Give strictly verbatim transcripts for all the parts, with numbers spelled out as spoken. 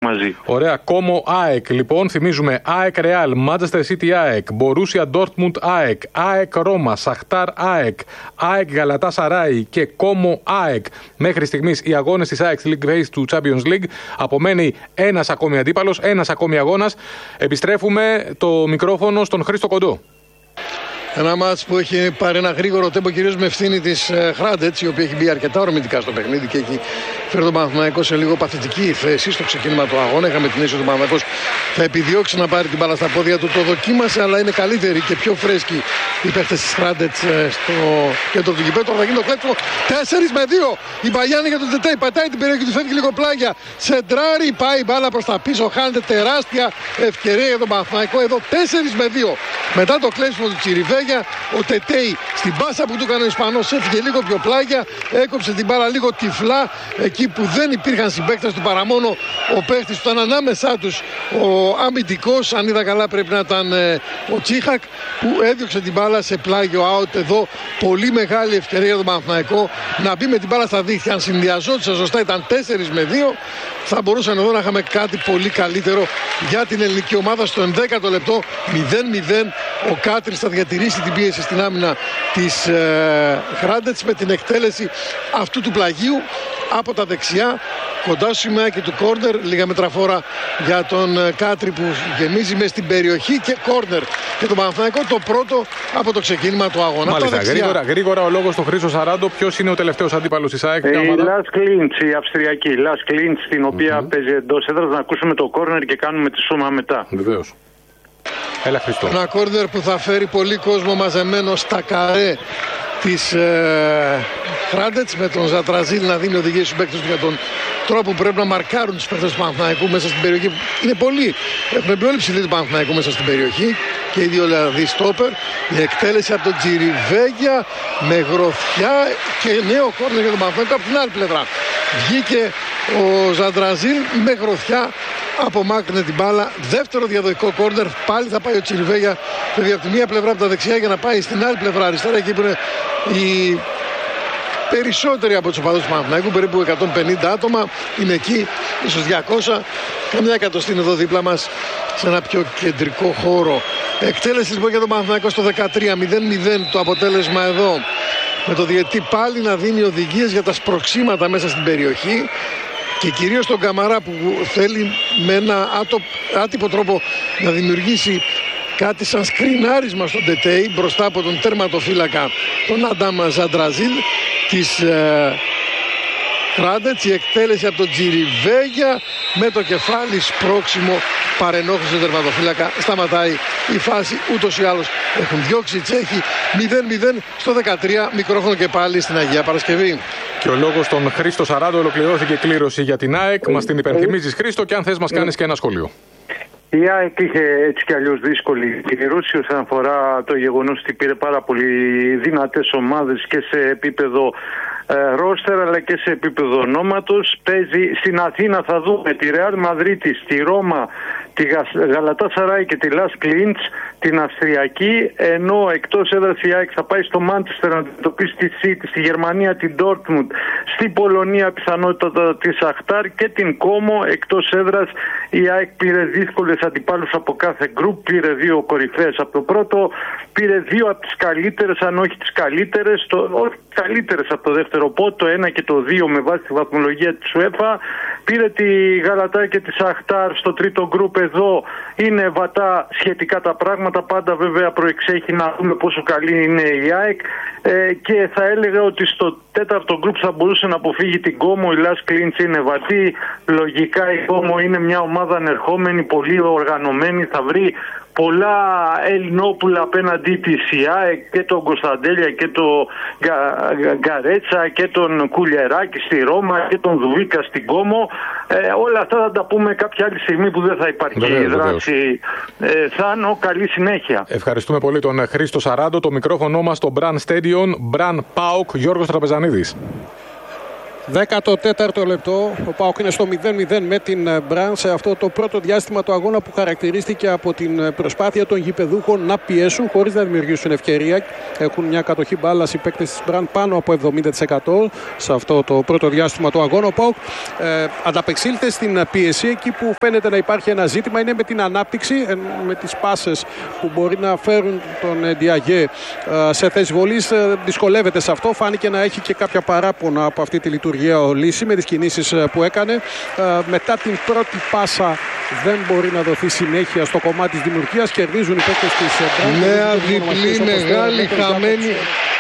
μαζί. Ωραία. Κόμο ΑΕΚ. Λοιπόν, θυμίζουμε ΑΕΚ Ρεάλ, Manchester City ΑΕΚ, Borussia Dortmund ΑΕΚ, ΑΕΚ Ρώμα, Σαχτάρ ΑΕΚ, ΑΕΚ Γαλατά Σαράι και Κόμο ΑΕΚ. Μέχρι στιγμής οι αγώνες της ΑΕΚ στη League Phase του Champions League. Απομένει ένας ακόμη αντίπαλος, ένας ακόμη αγώνας. Επιστρέφουμε το μικρόφωνο στον Χρήστο Κοντό. Ένα μάτς που έχει πάρει ένα γρήγορο τέμπο, κυρίως με ευθύνη της Χράντετς, η οποία έχει μπει αρκετά ορμητικά στο παιχνίδι και έχει φέρει τον Παναθηναϊκό σε λίγο παθητική θέση στο ξεκίνημα του αγώνα. Είχαμε την αίσθηση ότι ο Παναθηναϊκός θα επιδιώξει να πάρει την μπάλα στα πόδια του. Το δοκίμασε, αλλά είναι καλύτερη και πιο φρέσκη οι παίχτες της Χράντετς στο κέντρο του γηπέδου. Τώρα θα γίνει το κλέψιμο. τέσσερα με δύο. Η Μπαγιάννη για τον Τετέι πατάει την περιοχή του, φεύγει λίγο πλάγια. Σεντράρι, πάει η μπάλα προς τα πίσω. Χάνεται τεράστια ευκαιρία για τον Παναθηναϊκό. Εδώ τέσσερα με δύο. Μετά το κλέψιμο του Τσιριβέ, ο Τετέι στην πάσα που του έκανε ο Ισπανός έφυγε λίγο πιο πλάγια, έκοψε την μπάλα λίγο τυφλά εκεί που δεν υπήρχαν συμπαίκτες του παρά μόνο ο παίχτης που ήταν ανάμεσά τους, ο αμυντικός, αν είδα καλά πρέπει να ήταν ε, ο Τσίχακ, που έδιωξε την μπάλα σε πλάγιο out. Εδώ πολύ μεγάλη ευκαιρία για τον Παναθηναϊκό να μπει με την μπάλα στα δίχτυα. Αν συνδυαζόντουσαν σωστά ήταν τέσσερα με δύο, θα μπορούσαν εδώ να είχαμε κάτι πολύ καλύτερο για την ελληνική ομάδα. Στο ενδέκατο λεπτό μηδέν μηδέν ο Κάτρης θα διατηρήσει την πίεση στην άμυνα της ε, Χράντετς με την εκτέλεση αυτού του πλαγίου από τα δεξιά κοντά στο σημαίακι του κόρνερ. Λίγα μετραφόρα για τον ε, Κάτρη που γεμίζει μες στην περιοχή και κόρνερ και τον Παναθηναϊκό, το πρώτο από το ξεκίνημα του αγώνα. Μάλιστα, γρήγορα, γρήγορα ο λόγος στον Χρήστο Σαράντο. Ποιος είναι ο τελευταίος αντίπαλος της ΑΕΚ? Η Λας Κλίντς, η Αυστριακή Λας Κλίντς, την οποία mm-hmm. παίζει εντός έδρας. Να ακούσουμε το κόρνερ και κάνουμε τη σούμα μετά. Βεβαίως. Έλα, Χριστό. Ένα κόρνερ που θα φέρει πολύ κόσμο μαζεμένο στα καρέ της ε, Χράντετς, με τον Ζατραζίλ να δίνει οδηγίες στους παίκτες του για τον τρόπο που πρέπει να μαρκάρουν τους παίκτες του Παναθηναϊκού μέσα στην περιοχή. Είναι πολύ, έχουμε πολύ ψηλή του Παναθηναϊκού μέσα στην περιοχή και οι δύο δηλαδή στόπερ. Η εκτέλεση από τον Τζιριβέγια με γροθιά και νέο κόρνερ για τον Παναθηναϊκό από την άλλη πλευρά. Βγήκε ο Ζαντραζίλ με γροθιά, απομάκρυνε την μπάλα. Δεύτερο διαδοχικό κόρνερ, πάλι θα πάει ο Τσιριβέγια, φεύγει από τη μία πλευρά από τα δεξιά για να πάει στην άλλη πλευρά αριστερά, εκεί που είναι οι περισσότεροι από τους οπαδούς του Παναθηναϊκού, περίπου εκατόν πενήντα άτομα είναι εκεί, ίσως διακόσια, καμιά εκατοστή είναι εδώ δίπλα μας σε ένα πιο κεντρικό χώρο. Εκτέλεση λοιπόν για τον Παναθηναϊκό στο δεκατρία, μηδέν μηδέν το αποτέλεσμα εδώ, με το διαιτή πάλι να δίνει οδηγίες για τα σπροξήματα μέσα στην περιοχή και κυρίως τον Καμαρά που θέλει με ένα άτυπο τρόπο να δημιουργήσει κάτι σαν σκρινάρισμα στον Τετέι μπροστά από τον τερματοφύλακα τον Αντάμ Ζαντραζίλ της ε, Χράντετς. Η εκτέλεση από τον Τζιριβέγια με το κεφάλι σπρώξιμο, παρενόχλησε τον τερματοφύλακα, σταματάει η φάση. Ούτως ή άλλως έχουν διώξει οι Τσέχοι. Μηδέν μηδέν στο δεκατρία, μικρόφωνο και πάλι στην Αγία Παρασκευή. Και ο λόγος στον Χρήστο Σαράντο, ολοκληρώθηκε η κλήρωση για την ΑΕΚ. Μας την υπενθυμίζεις, Χρήστο, και αν θες μας κάνεις και ένα σχόλιο. Η ΑΕΚ είχε έτσι κι αλλιώς δύσκολη κλήρωση όσον αφορά το γεγονός ότι πήρε πάρα πολύ δυνατές ομάδες και σε επίπεδο ε, ρόστερ αλλά και σε επίπεδο ονόματος. Παίζει στην Αθήνα, θα δούμε τη Ρεάλ Μαδρίτη, τη Ρώμα, τη Γαλατά Σαράι και τη Λας Κλίντς, την Αυστριακή, ενώ εκτός έδρας η ΑΕΚ θα πάει στο Μάντσεστερ να αντιμετωπίσει τη City, στη Γερμανία την Dortmund, στη Πολωνία πιθανότητα τη Σαχτάρ και την Κόμο. Εκτός έδρας η ΑΕΚ πήρε δύσκολες αντιπάλους από κάθε γκρουπ, πήρε δύο κορυφαίες από το πρώτο, πήρε δύο από τις καλύτερες, αν όχι τις καλύτερες, το, όχι καλύτερες από το δεύτερο πόντ, το ένα και το δύο με βάση τη βαθμολογία της UEFA. Πήρε τη Γαλατά και τη Σαχτάρ στο τρίτο γκρουπ. Εδώ είναι βατά σχετικά τα πράγματα, πάντα βέβαια προεξέχει να δούμε πόσο καλή είναι η ΑΕΚ ε, και θα έλεγα ότι στο τέταρτο γκρουπ θα μπορούσε να αποφύγει την Κόμο. Η Λας Κλίντς είναι βατή, λογικά η Κόμο είναι μια ομάδα ανερχόμενη, πολύ οργανωμένη, θα βρει πολλά Ελληνόπουλα απέναντί της η ΑΕΚ, και τον Κωνσταντέλια και τον Γα, Γκαρέτσα και τον Κουλιεράκη στη Ρώμα και τον Δουίκα στην Κόμο. Ε, όλα αυτά θα τα πούμε κάποια άλλη στιγμή που δεν θα υπάρχει βεβαίως, δράση. Ε, Θάνο, καλή συνέχεια. Ευχαριστούμε πολύ τον Χρήστο Σαράντο. Το μικρόφωνο μας στο Brand Stadium, Brand Πάοκ, Γιώργος Τραπεζανίδης. δέκατο τέταρτο λεπτό. Ο ΠΑΟΚ είναι στο μηδέν μηδέν με την Μπραν σε αυτό το πρώτο διάστημα του αγώνα που χαρακτηρίστηκε από την προσπάθεια των γηπεδούχων να πιέσουν χωρίς να δημιουργήσουν ευκαιρία. Έχουν μια κατοχή μπάλας οι παίκτες της Μπραν πάνω από εβδομήντα τοις εκατό σε αυτό το πρώτο διάστημα του αγώνα. Ο ΠΑΟΚ ε, ανταπεξήλθε στην πίεση. Εκεί που φαίνεται να υπάρχει ένα ζήτημα είναι με την ανάπτυξη, ε, με τις πάσες που μπορεί να φέρουν τον Διαγέ ε, σε θέση βολής. Ε, δυσκολεύεται σε αυτό. Φάνηκε να έχει και κάποια παράπονα από αυτή τη λειτουργία ο Λύση με τις κινήσεις που έκανε. Ε, μετά την πρώτη πάσα δεν μπορεί να δοθεί συνέχεια στο κομμάτι της δημιουργίας. Κερδίζουν οι παίκτες της Μπραν. Νέα διπλή μεγάλη χαμένη.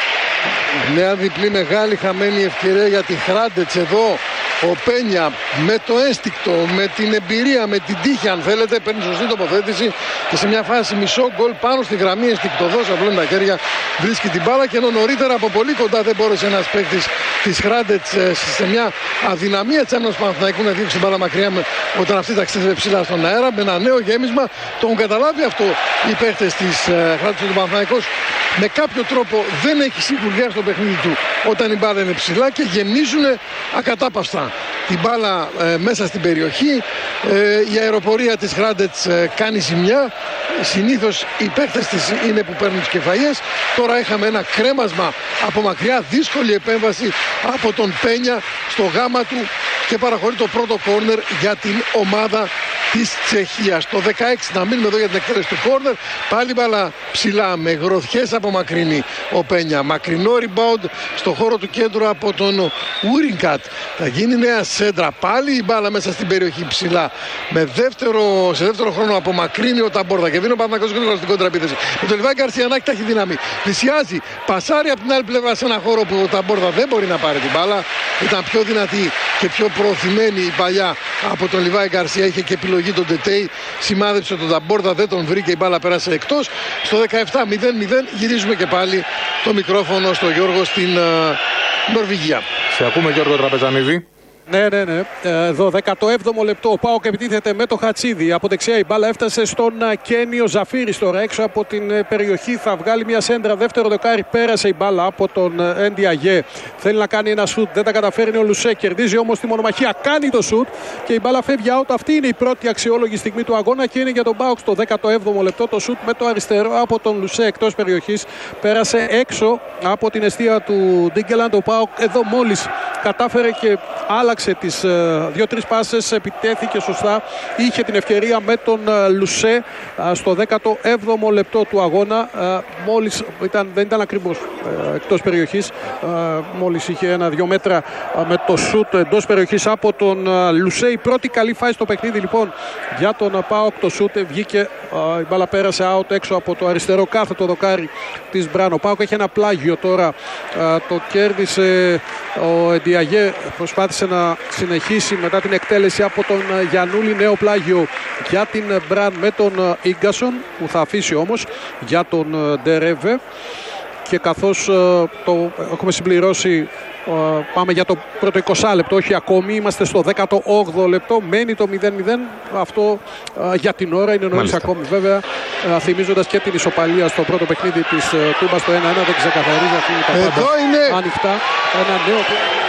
Νέα διπλή μεγάλη χαμένη ευκαιρία για τη Χράντετς εδώ. Ο Πένια με το ένστικτο, με την εμπειρία, με την τύχη αν θέλετε, παίρνει σωστή τοποθέτηση και σε μια φάση μισό γκολ πάνω στη γραμμή ενστικτοδός, απλώνει τα χέρια, βρίσκει την μπάλα και ενώ νωρίτερα από πολύ κοντά δεν μπόρεσε ένας παίκτης της Χράντετς σε μια αδυναμία της άμυνας του Παναθηναϊκού να διώξει την μπάλα μακριά όταν αυτή ταξίδευε ψηλά στον αέρα. Με ένα νέο γέμισμα το έχουν καταλάβει αυτό οι παίκτες της Χράντετς. Του Παναθηναϊκός με κάποιο τρόπο δεν έχει σιγουριά στο παιχνίδι του όταν η μπάλα είναι ψηλά και γεμίζουν ακατάπαυστα την μπάλα ε, μέσα στην περιοχή. Ε, η αεροπορία της Χράντετς ε, κάνει ζημιά. Συνήθως οι παίκτες της είναι που παίρνουν τις κεφαλιές. Τώρα είχαμε ένα κρέμασμα από μακριά, δύσκολη επέμβαση από τον Πένια στο γάμα του και παραχωρεί το πρώτο κόρνερ για την ομάδα της Τσεχίας. Το δεκαέξι να μείνουμε εδώ για την εκτέλεση του κόρνερ. Πάλι μπάλα ψηλά με γροθιές απομακρύνει ο Πένια. Μακρινό rebound στο χώρο του κέντρου από τον Ουρινκάτ. Θα γίνει νέα σέντρα. Πάλι η μπάλα μέσα στην περιοχή ψηλά. Με δεύτερο, σε δεύτερο χρόνο απομακρύνει ο Ταμπόρδα και δίνει ο Παναθηναϊκός γρήγορα στην κόντρα επίθεση. Με τον Λιβάη Γκαρσιανάκη τα έχει δύναμη. Πλησιάζει, πασάρει από την άλλη πλευρά σε ένα χώρο που ο Ταμπόρδα δεν μπορεί να πάρει την μπάλα. Ήταν πιο δυνατή και πιο προωθημένη η παλιά από τον Λιβάη Γκαρσία. Είχε και επιλογή τον Τετέι. Σημάδεψε τον Ταμπόρδα, δεν τον βρήκε. Η μπάλα πέρασε εκτός. Στο δεκαεπτά μηδέν μηδέν γυρίζουμε και πάλι το μικρόφωνο στο Γιώργο στην uh, Νορβηγία. Σε ακούμε, Γιώργο Τραπεζανίδη. Ναι, ναι, ναι. Εδώ δέκατο έβδομο λεπτό. Ο ΠΑΟΚ επιτίθεται με το Χατσίδη. Από δεξιά η μπάλα έφτασε στον Κένιο Ζαφίρης τώρα έξω από την περιοχή. Θα βγάλει μια σέντρα. Δεύτερο δεκάρι. Πέρασε η μπάλα από τον Εντιαγέ. Θέλει να κάνει ένα σουτ. Δεν τα καταφέρνει ο Λουσέ. Κερδίζει όμως τη μονομαχία. Κάνει το σουτ και η μπάλα φεύγει out. Αυτή είναι η πρώτη αξιόλογη στιγμή του αγώνα και είναι για τον ΠΑΟΚ στο δέκατο έβδομο λεπτό. Το σουτ με το αριστερό από τον Λουσέ εκτός περιοχής. Πέρασε έξω από την εστία του Ντίγκελαντ. Ο ΠΑΟΚ εδώ μόλις κατάφερε και άλλαξε τις uh, δύο-τρεις πάσες, επιτέθηκε σωστά, είχε την ευκαιρία με τον uh, Λουσέ uh, στο δέκατο έβδομο λεπτό του αγώνα. Uh, μόλις ήταν, δεν ήταν ακριβώς uh, εκτός περιοχής, uh, μόλις είχε ένα-δυο μέτρα uh, με το σουτ εντός περιοχής από τον uh, Λουσέ. Η πρώτη καλή φάση στο παιχνίδι λοιπόν για τον uh, ΠΑΟΚ. Το σουτ βγήκε, uh, η μπάλα πέρασε out έξω από το αριστερό κάθετο δοκάρι της Μπραν. Ο ΠΑΟΚ έχει ένα πλάγιο τώρα, uh, το κέρδισε ο Εντιαγέ, προσπάθησε να συνεχίσει μετά την εκτέλεση από τον Γιαννούλη. Νέο πλάγιο για την Μπραν με τον Ίγκασον που θα αφήσει όμως για τον Ντερέβε. Και καθώς το έχουμε συμπληρώσει, πάμε για το πρώτο είκοσι λεπτό, όχι ακόμη, είμαστε στο δέκατο όγδοο λεπτό, μένει το μηδέν μηδέν. Αυτό για την ώρα είναι νωρίς ακόμη βέβαια, θυμίζοντας και την ισοπαλία στο πρώτο παιχνίδι της Τούμπα στο ένα ένα, δεν ξεκαθαρίζει, αυτή είναι τα πάντα είναι ανοιχτά. Ένα νέο...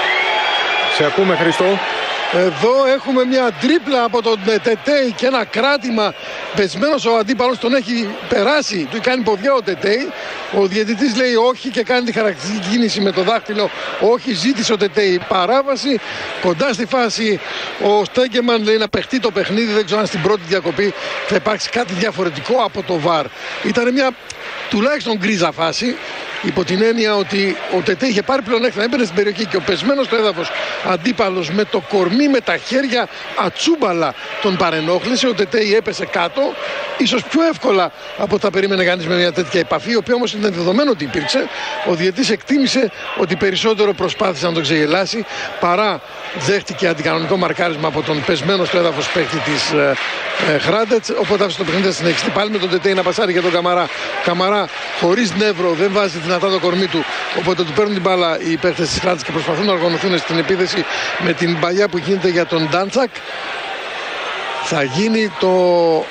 Σε ακούμε, Χριστό. Εδώ έχουμε μια τρίπλα από τον Τετέι και ένα κράτημα. Πεσμένος ο αντίπαλος, τον έχει περάσει, του κάνει ποδιά ο Τετέι. Ο διαιτητής λέει όχι και κάνει τη χαρακτηριστική κίνηση με το δάχτυλο. Όχι, ζήτησε ο Τετέι παράβαση. Κοντά στη φάση ο Στέγκεμαν λέει να παιχτεί το παιχνίδι. Δεν ξέρω αν στην πρώτη διακοπή θα υπάρξει κάτι διαφορετικό από το βαρ. Ήταν μια τουλάχιστον γκρίζα φάση. Υπό την έννοια ότι ο Τετέ είχε πάρει πλεονέκτημα, έμπαινε στην περιοχή και ο πεσμένος στο έδαφος αντίπαλος με το κορμί, με τα χέρια ατσούμπαλα τον παρενόχλησε. Ο Τετέ έπεσε κάτω, ίσως πιο εύκολα από τα περίμενε κανείς με μια τέτοια επαφή, η οποία όμως ήταν δεδομένο ότι υπήρξε. Ο διαιτής εκτίμησε ότι περισσότερο προσπάθησε να τον ξεγελάσει παρά δέχτηκε αντικανονικό μαρκάρισμα από τον πεσμένο στο έδαφος παίκτη της ε, ε, Χράντετς. Οπότε άφησε το παιχνίδι να συνεχιστεί πάλι με τον Τετέ να πασάρει για τον Καμαρά. Καμαρά χωρίς νεύρο, δεν βάζει δυνατά το κορμί του. Οπότε του παίρνουν την μπάλα οι παίκτες της Χράντετς και προσπαθούν να οργανωθούν στην επίθεση με την παλιά που γίνεται για τον Ντάντσακ. Θα γίνει το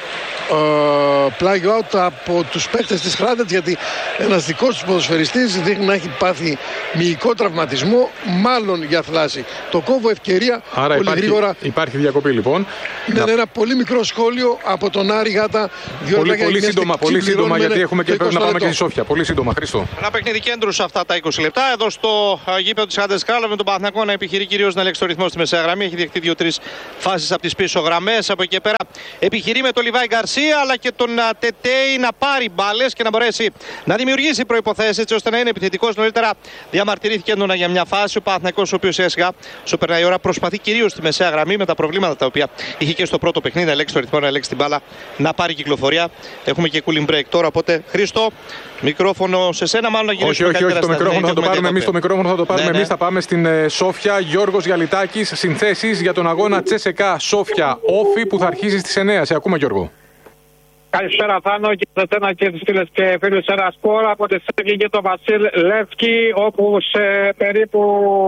ε, πλάγιο out από τους παίχτες της Χράντετς, γιατί ένας δικός τους ποδοσφαιριστής δείχνει να έχει πάθει μυϊκό τραυματισμό, μάλλον για θλάση. Το κόβω ευκαιρία. Άρα πολύ υπάρχει, γρήγορα. Υπάρχει διακοπή λοιπόν. Είναι να... ένα πολύ μικρό σχόλιο από τον Άρη Γάτα. Πολύ, πολύ σύντομα, πολύ σύντομα γιατί έχουμε και πρέπει να πάμε και στη Σόφια. Πολύ σύντομα, Χρήστο. Ένα παιχνίδι κέντρου σε αυτά τα είκοσι λεπτά. Εδώ στο γήπεδο της Χράντετς Κράλα, με τον Παναθηναϊκό να επιχειρεί κυρίως να ελέγξει το ρυθμό στη μεσαία γραμμή. Έχει διεχτεί δύο-τρεις φάσεις από τις πίσω γραμμές. Από εκεί και πέρα επιχειρεί με τον Λιβάη Γκαρσία αλλά και τον Τετέι να πάρει μπάλες και να μπορέσει να δημιουργήσει προϋποθέσεις έτσι ώστε να είναι επιθετικός. Νωρίτερα διαμαρτυρήθηκε έντονα για μια φάση ο Παναθηναϊκός, ο οποίος έσχα στο περνάει η ώρα προσπαθεί κυρίως στη μεσαία γραμμή με τα προβλήματα τα οποία είχε και στο πρώτο παιχνίδι, να ελέγξει το ρυθμό, να ελέγξει την μπάλα, να πάρει κυκλοφορία. Έχουμε και cooling break τώρα, οπότε Χρήστο, μικρόφωνο σε σένα, μάλλον να γυρίσουμε. Όχι, όχι, όχι, το μικρόφωνο θα το πάρουμε εμείς. Το μικρόφωνο θα το πάρουμε ναι, ναι. εμείς. Θα πάμε στην ε, Σόφια. Γιώργος Γιαλιτάκης, συνθέσεις για τον αγώνα Τσέσεκα Σόφια Όφι που θα αρχίσει στις εννιά. Σε ακούμε, Γιώργο. Καλησπέρα Θάνο και σε εσένα και τις φίλες και φίλους Ένα Σπορ από τη Σέρβη και τον Βασίλ Λεύκη, όπου σε περίπου,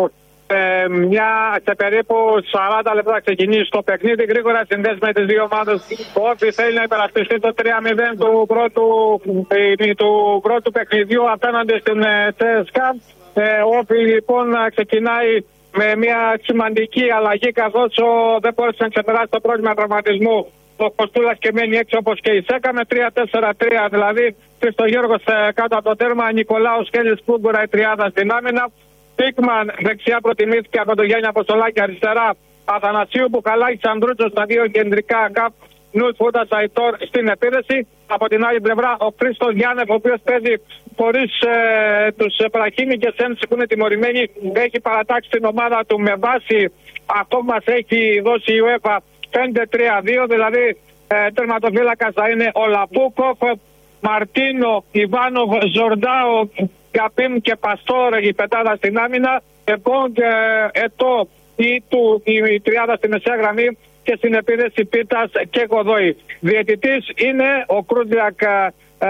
ε, μια, σε περίπου σαράντα λεπτά ξεκινήσει το παιχνίδι. Γρήγορα συνδέσει με τις δύο ομάδες. Ο Όφη θέλει να υπερασπιστεί το τρία μηδέν του πρώτου, ε, του πρώτου παιχνιδιού απέναντι στην ε, ΤΕΣΚΑ. Ε, ο Όφη λοιπόν ξεκινάει με μια σημαντική αλλαγή, καθώς δεν μπόρεσε να ξεπεράσει το πρόβλημα τραυματισμού. Ο Κοστούλας και μένει έξω όπως και η Σέκα με τρία τέσσερα τρία, δηλαδή Χριστογέργος κάτω από το τέρμα, Νικολάου Σκέλης Πούγκουρα η τριάδα στην άμυνα. Πίκμαν δεξιά προτιμήθηκε από τον Γιάννη Αποστολάκη, αριστερά Αθανασίου Μπουχαλάκη Ανδρούτσος στα δύο κεντρικά γκάπ, Νούτ Φούντα Σαϊτόρ στην επίδεση. Από την άλλη πλευρά ο Χρήστος Γιάννεφ, ο οποίος παίζει χωρίς ε, τους Πραχίνη και Σένση που είναι τιμωρημένοι, έχει παρατάξει την ομάδα του με βάση αυτό που μας έχει δώσει η UEFA πέντε τρία δύο, δηλαδή ε, τερματοφύλακας θα είναι ο Λαμπούκοφ, Μαρτίνο, Ιβάνοβ, Ζορντάο, Καπίμ και Παστόρ η πετάδα στην άμυνα, Επόγκ, Ετώ ή του η, η τριάδα στη μεσαία γραμμή και στην επίδεση Πίτας και Γοδόη. Διαιτητής είναι ο Κρούζιακ, ε,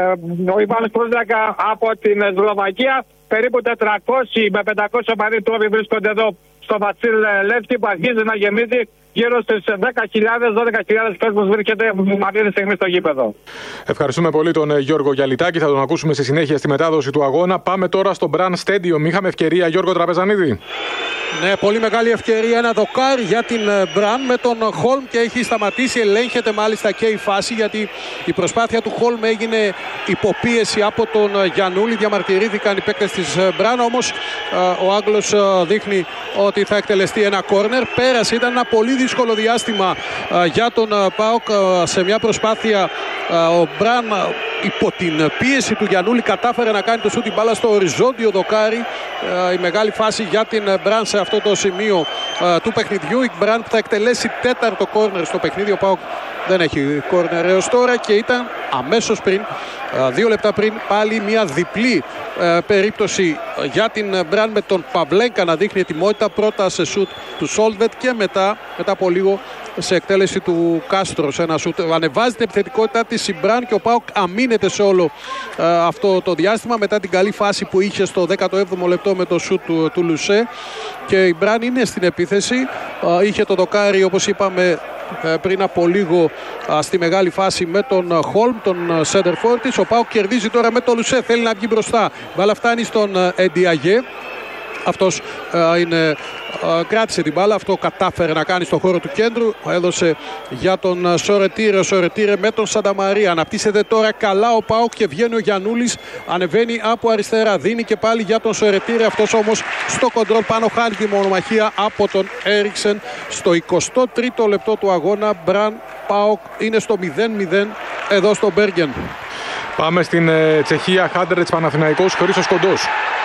ο Ιβάνος Κρούζιακ από την Σλοβακία. Περίπου τετρακόσιοι με πεντακόσια οπαδοί του Όφη βρίσκονται εδώ στο Βασίλ Λεύκη, που αρχίζει να γεμίζει γύρω στις δέκα χιλιάδες με δώδεκα χιλιάδες κόσμος βρίσκεται αυτή τη στιγμή στο γήπεδο. Ευχαριστούμε πολύ τον Γιώργο Γιαλιτάκη. Θα τον ακούσουμε στη συνέχεια στη μετάδοση του αγώνα. Πάμε τώρα στο Brand Stadium. Είχαμε ευκαιρία, Γιώργο Τραπεζανίδη. Ναι, πολύ μεγάλη ευκαιρία. Ένα δοκάρι για την Brand με τον Χόλμ και έχει σταματήσει. Ελέγχεται μάλιστα και η φάση, γιατί η προσπάθεια του Χόλμ έγινε υποπίεση από τον Γιαννούλη. Διαμαρτυρήθηκαν οι παίκτες της Brand, όμως ο Άγγλος δείχνει ότι θα εκτελεστεί ένα κόρνερ. Πέρασε, ήταν ένα πολύ δύσκολο διάστημα για τον ΠΑΟΚ. Σε μια προσπάθεια ο Μπραν υπό την πίεση του Γιαννούλη κατάφερε να κάνει το σούτ, την μπάλα στο οριζόντιο δοκάρι. Η μεγάλη φάση για την Μπραν σε αυτό το σημείο του παιχνιδιού. Η Μπραν που θα εκτελέσει τέταρτο κόρνερ στο παιχνίδι. Ο ΠΑΟΚ δεν έχει κόρνερ έως τώρα και ήταν αμέσως πριν, δύο λεπτά πριν, πάλι μια διπλή περίπτωση για την Μπραν με τον Παυλέγκα να δείχνει ετοιμότητα, πρώτα σε σούτ του Σόλβετ και μετά, μετά από λίγο σε εκτέλεση του Κάστρο. Ένα σούτ ανεβάζει την επιθετικότητα της η Μπραν και ο ΠΑΟΚ αμήνεται σε όλο αυτό το διάστημα μετά την καλή φάση που είχε στο δέκατο έβδομο λεπτό με το σούτ του, του Λουσέ. Και η Μπραν είναι στην επίθεση, είχε το δοκάρι όπως είπαμε πριν από λίγο στη μεγάλη φάση με τον Χόλμ, τον Σέντερφορ της. Ο ΠΑΟΚ κερδίζει τώρα με τον Λουσέ, θέλει να βγει μπροστά. Μπάλα φτάνει στον Εντιαγέ. Αυτός uh, είναι, uh, κράτησε την μπάλα, αυτό κατάφερε να κάνει στον χώρο του κέντρου. Έδωσε για τον uh, Σορετήρε, ο Σορετήρε με τον Σανταμαρία. Αναπτύσσεται τώρα καλά ο ΠΑΟΚ και βγαίνει ο Γιαννούλης, ανεβαίνει από αριστερά. Δίνει και πάλι για τον Σορετήρε, αυτός όμως στο κοντρόλ πάνω χάνει τη μονομαχία από τον Έριξεν. Στο εικοστό τρίτο λεπτό του αγώνα, Μπραν ΠΑΟΚ είναι στο μηδέν μηδέν εδώ στο Μπέργεν. Πάμε στην ε, Τσεχία, Χάντερετς Παναθηναϊκός, Χρήστος Κοντός.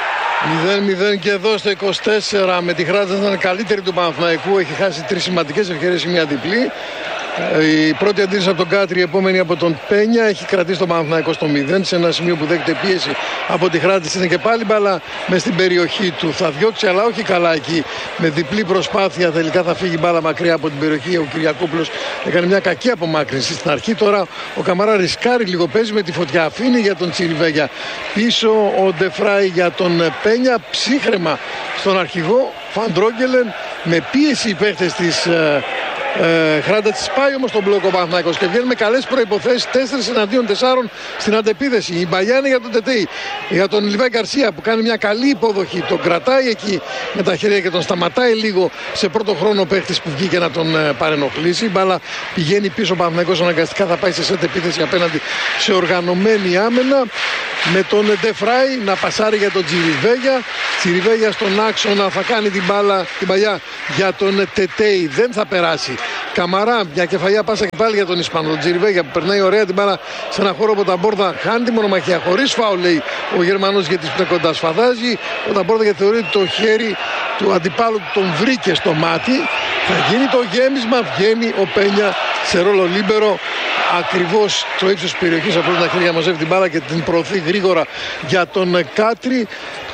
μηδέν μηδέν και εδώ στο είκοσι τέσσερα με τη Χράτζα ήταν καλύτερη του Παναθηναϊκού. Έχει χάσει τρεις σημαντικές ευκαιρίες, μια διπλή. Η πρώτη αντίθεση από τον Κάτρι, η επόμενη από τον Πένια. Έχει κρατήσει τον Παναθηναϊκό στο μηδέν σε ένα σημείο που δέχεται πίεση από τη Χράτζα. Είναι και πάλι μπαλά μες στην περιοχή του. Θα διώξει, αλλά όχι καλά εκεί. Με διπλή προσπάθεια τελικά θα φύγει μπάλα μακριά από την περιοχή. Ο Κυριακόπουλος έκανε μια κακή απομάκρυνση στην αρχή. Τώρα ο Καμαρά ρισκάρει λίγο, παίζει με τη φωτιά. Αφήνει για τον Τσιριβέγια. Πίσω ο Ντεφράι για τον Πένια. Ψύχρεμα στον αρχηγό Φαντρόγκελεν. Με πίεση οι παίχτες της ε, Χράντετς. Πάει όμως τον μπλοκ ο Παναθηναϊκός και βγαίνει με καλές προϋποθέσεις, τέσσερις εναντίον τεσσάρων στην αντεπίθεση. Η Μπαγιά είναι για τον Τετέι, για τον Λιβάη Γκαρσία που κάνει μια καλή υποδοχή, τον κρατάει εκεί με τα χέρια και τον σταματάει λίγο σε πρώτο χρόνο ο παίχτης που βγήκε να τον ε, παρενοχλήσει. Η μπάλα πηγαίνει πίσω, ο Παναθηναϊκός αναγκαστικά θα πάει σε σετ επίθεση απέναντι σε οργανωμένη άμενα, με τον Ντεφράι να πασάρει για τον Τσιριβέγια. Τσιριβέγια στον άξονα θα κάνει την μπάλα, την παλιά για τον Τετέι, δεν θα περάσει. Καμαρά, μια κεφαλιά πάσα και πάλι για τον Ισπανό, τον Τσιριβέγια που περνάει ωραία την μπάλα σε ένα χώρο από τα μπόρδα, χάνει τη μονομαχία χωρίς φάουλ, λέει ο Γερμανός γιατί είναι κοντά, σφαδάζει ο Ταμπόρδα γιατί θεωρεί ότι το χέρι του αντιπάλου τον βρήκε στο μάτι. Θα γίνει το γέμισμα, βγαίνει ο Πένια σε ρόλο λίμπερο, ακριβώς το ύψος της περιοχής, από τα χέρια μαζεύει την μπάλα και την προωθεί γρήγορα για τον Κάτρι.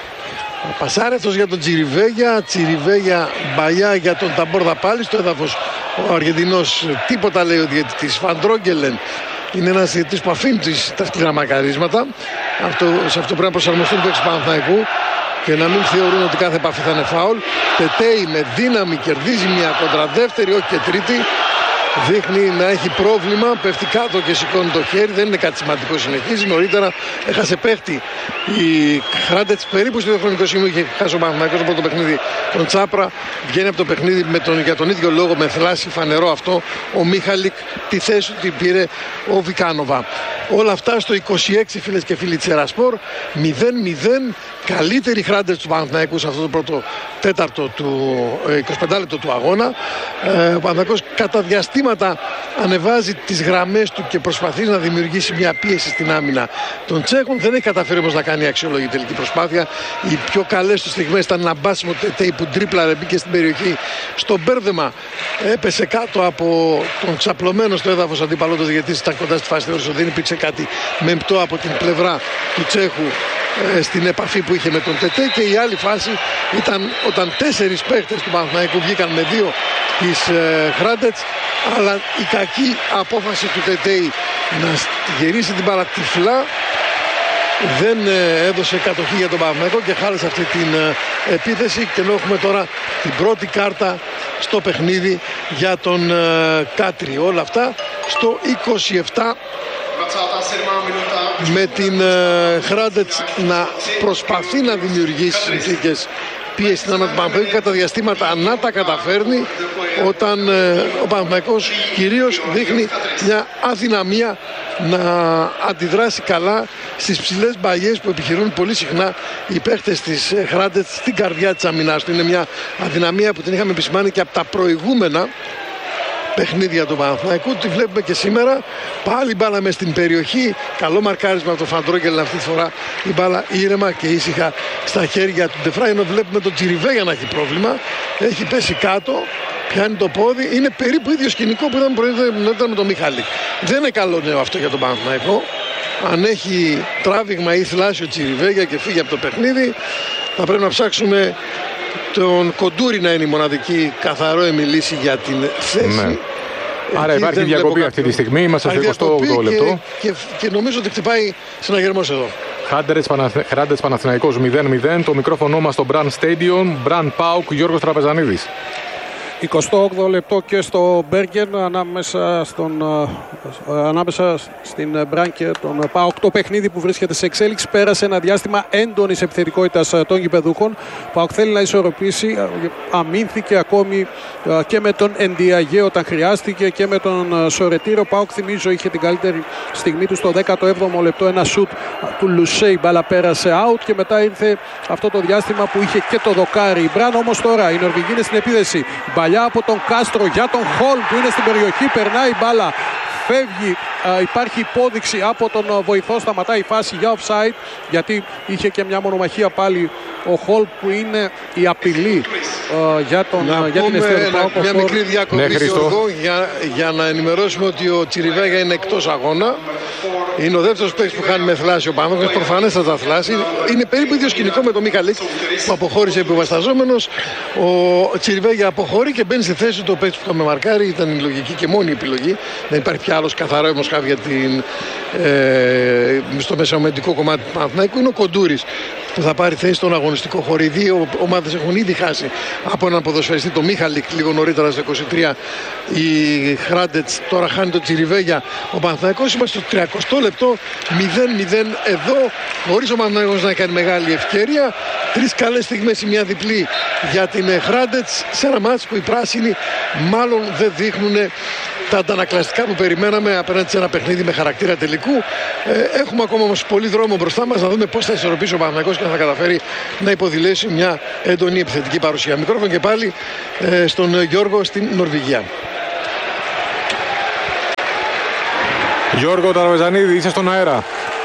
Πασάρει αυτός για τον Τσιριβέγια, Τσιριβέγια Μπαγιά για τον Ταμπόρδα πάλι στο έδαφος. Ο Αργεντινός τίποτα, λέει ο διαιτητής. Φαντρόγκελεν είναι ένας διαιτητής που αφήνει τα σκληρά μακαρίσματα. Αυτό, σε αυτό πρέπει να προσαρμοστούν οι παίκτες του Παναθηναϊκού και να μην θεωρούν ότι κάθε επαφή θα είναι φάουλ. Τετέι με δύναμη κερδίζει μια κόντρα, δεύτερη όχι και τρίτη. Δείχνει να έχει πρόβλημα, πέφτει κάτω και σηκώνει το χέρι, δεν είναι κάτι σημαντικό, συνεχίζει. Νωρίτερα έχασε παίχτη η Χράντετς περίπου στο χρονικό σημείο, είχε χάσει ο Παναθηναϊκός από το παιχνίδι τον Τσάπρα. Βγαίνει από το παιχνίδι με τον, για τον ίδιο λόγο, με θλάση, φανερό αυτό. Ο Μίχαλικ, τη θέση του την πήρε ο Βικάνοβα. Όλα αυτά στο είκοσι έξι, φίλες και φίλοι της Ερασπορ, μηδέν μηδέν. Καλύτερη Χράντετς του Παναθηναϊκού σε αυτό το πρώτο τέταρτο του εικοσιπέντε λεπτό του αγώνα. Ε, ο Παναθηναϊκός κατά διαστήματα ανεβάζει τις γραμμές του και προσπαθεί να δημιουργήσει μια πίεση στην άμυνα των Τσέχων. Δεν έχει καταφέρει όμως να κάνει αξιόλογη τελική προσπάθεια. Οι πιο καλές του στιγμές ήταν ένα μπάσιμο Τετέι που τρίπλαρε, μπήκε στην περιοχή. Στο μπέρδεμα έπεσε κάτω από τον ξαπλωμένο στο έδαφος αντίπαλο, γιατί ήταν κοντά στη φάση, θεώρησε ότι δεν υπήρξε κάτι μεμπτό από την πλευρά του Τσέχου ε, στην επαφή που είχε με τον Τετέι. Και η άλλη φάση ήταν όταν τέσσερις παίχτες του Παναθηναϊκού βγήκαν με δύο της ε, Χράντετς, αλλά η κακή απόφαση του Τετέι να γυρίσει την μπάλα τυφλά δεν ε, έδωσε κατοχή για τον Παναθηναϊκό και χάλασε αυτή την ε, επίθεση. Και ενώ έχουμε τώρα την πρώτη κάρτα στο παιχνίδι για τον ε, Κάτρι. Όλα αυτά στο είκοσι επτά, με την ε, Χράντετς να προσπαθεί να δημιουργήσει συνθήκες πίεση στην άμυνα του Παναθηναϊκού, κατά διαστήματα να τα καταφέρνει, όταν ε, ο Παναθηναϊκός κυρίως δείχνει μια αδυναμία να αντιδράσει καλά στις ψηλές μπαγιές που επιχειρούν πολύ συχνά οι παίχτες της ε, Χράντετς στην καρδιά της αμυνάς του. Είναι μια αδυναμία που την είχαμε επισημάνει και από τα προηγούμενα παιχνίδια του Παναθηναϊκού. Τη βλέπουμε και σήμερα. Πάλι μπάλα μες στην περιοχή. Καλό μαρκάρισμα από τον Φαντρόγκελ αυτή τη φορά. Η μπάλα ήρεμα και ήσυχα στα χέρια του Ντεφράι. Ενώ βλέπουμε τον Τσιριβέγια να έχει πρόβλημα. Έχει πέσει κάτω. Πιάνει το πόδι. Είναι περίπου ίδιο σκηνικό που ήταν προηγούμενο με τον Μιχάλη. Δεν είναι καλό νέο αυτό για τον Παναθηναϊκό. Αν έχει τράβηγμα ή θλάσει ο Τσιριβέγια και φύγει από το παιχνίδι, θα πρέπει να ψάξουμε τον Κοντούρη να είναι η μοναδική καθαρόεμη λύση για την θέση. Ναι. Άρα υπάρχει διακοπή αυτή τη στιγμή, είμαστε στο εικοστό όγδοο λεπτό. Και, και, και νομίζω ότι χτυπάει συναγερμός εδώ. Χράντετς Παναθηναϊκός μηδέν μηδέν. Το μικρόφωνο μας στο Brand Stadium. Brand Πάουκ, Γιώργος Τραπεζανίδης. εικοστό όγδοο λεπτό και στο Μπέργκεν ανάμεσα, στον, ανάμεσα στην Μπραν και τον ΠΑΟΚ. Το παιχνίδι που βρίσκεται σε εξέλιξη πέρασε ένα διάστημα έντονης επιθετικότητας των γηπεδούχων. Ο ΠΑΟΚ θέλει να ισορροπήσει, αμήνθηκε ακόμη και με τον Εντιαγέ όταν χρειάστηκε και με τον Σορετήρο. Ο ΠΑΟΚ, θυμίζω, είχε την καλύτερη στιγμή του στο δέκατο έβδομο λεπτό, ένα σουτ του Λουσέι, μπάλα πέρασε out και μετά ήρθε αυτό το διάστημα που είχε και το δοκάρι. Η Μπραν όμως τώρα, οι Νορβηγοί είναι στην επίδεση. Παλιά από τον Κάστρο για τον Χολ που είναι στην περιοχή, περνάει η μπάλα, φεύγει, α, υπάρχει υπόδειξη από τον βοηθό, σταματάει η φάση για offside, γιατί είχε και μια μονομαχία πάλι ο Χολ που είναι η απειλή α, για, τον, να για την ευθεία του Πάουκ. Μια μικρή διακοπή, ναι, για, για να ενημερώσουμε ότι ο Τσιριβέγια είναι εκτός αγώνα. Είναι ο δεύτερος παίκτης που χάνει με θλάση ο Παναθηναϊκός, προφανέστατα θλάση. Είναι περίπου ίδιο σκηνικό με τον Μιχαλίκ που αποχώρησε επιβασταζόμενος. Ο Τσιριβέγια αποχωρεί και μπαίνει στη θέση του παίκτη που είχαμε μαρκάρει. Ήταν η λογική και μόνη επιλογή. Δεν υπάρχει πια άλλος καθαρό αιμοσχάβη για την, ε, στο μεσαωματικό κομμάτι του Παναθηναϊκού. Είναι ο Κοντούρης που θα πάρει θέση στον αγωνιστικό χώρο. Οι δύο ομάδες έχουν ήδη χάσει από έναν ποδοσφαιριστή, το Μίχαλικ, λίγο νωρίτερα στο είκοσι τρία. Η Χράντετς τώρα χάνει το Τσιριβέγια. Ο Παναθηναϊκός είμαστε στο τριακοστό λεπτό, μηδέν μηδέν εδώ, χωρίς ο Παναθηναϊκός να κάνει μεγάλη ευκαιρία. Τρεις καλές στιγμές, η μια διπλή για την Χράντετς, σε ένα μάτς που οι πράσινοι μάλλον δεν δείχνουν τα αντανακλαστικά που περιμέναμε απέναντι σε ένα παιχνίδι με χαρακτήρα τελικού. Ε, έχουμε ακόμα όμως πολύ δρόμο μπροστά μας να δούμε πώς θα ισορροπήσει ο Παναθηναϊκός και αν θα καταφέρει να υποδηλέσει μια έντονη επιθετική παρουσία. Μικρόφωνο και πάλι ε, στον Γιώργο στην Νορβηγία. Γιώργο Ταραβεζανίδη, είσαι στον αέρα.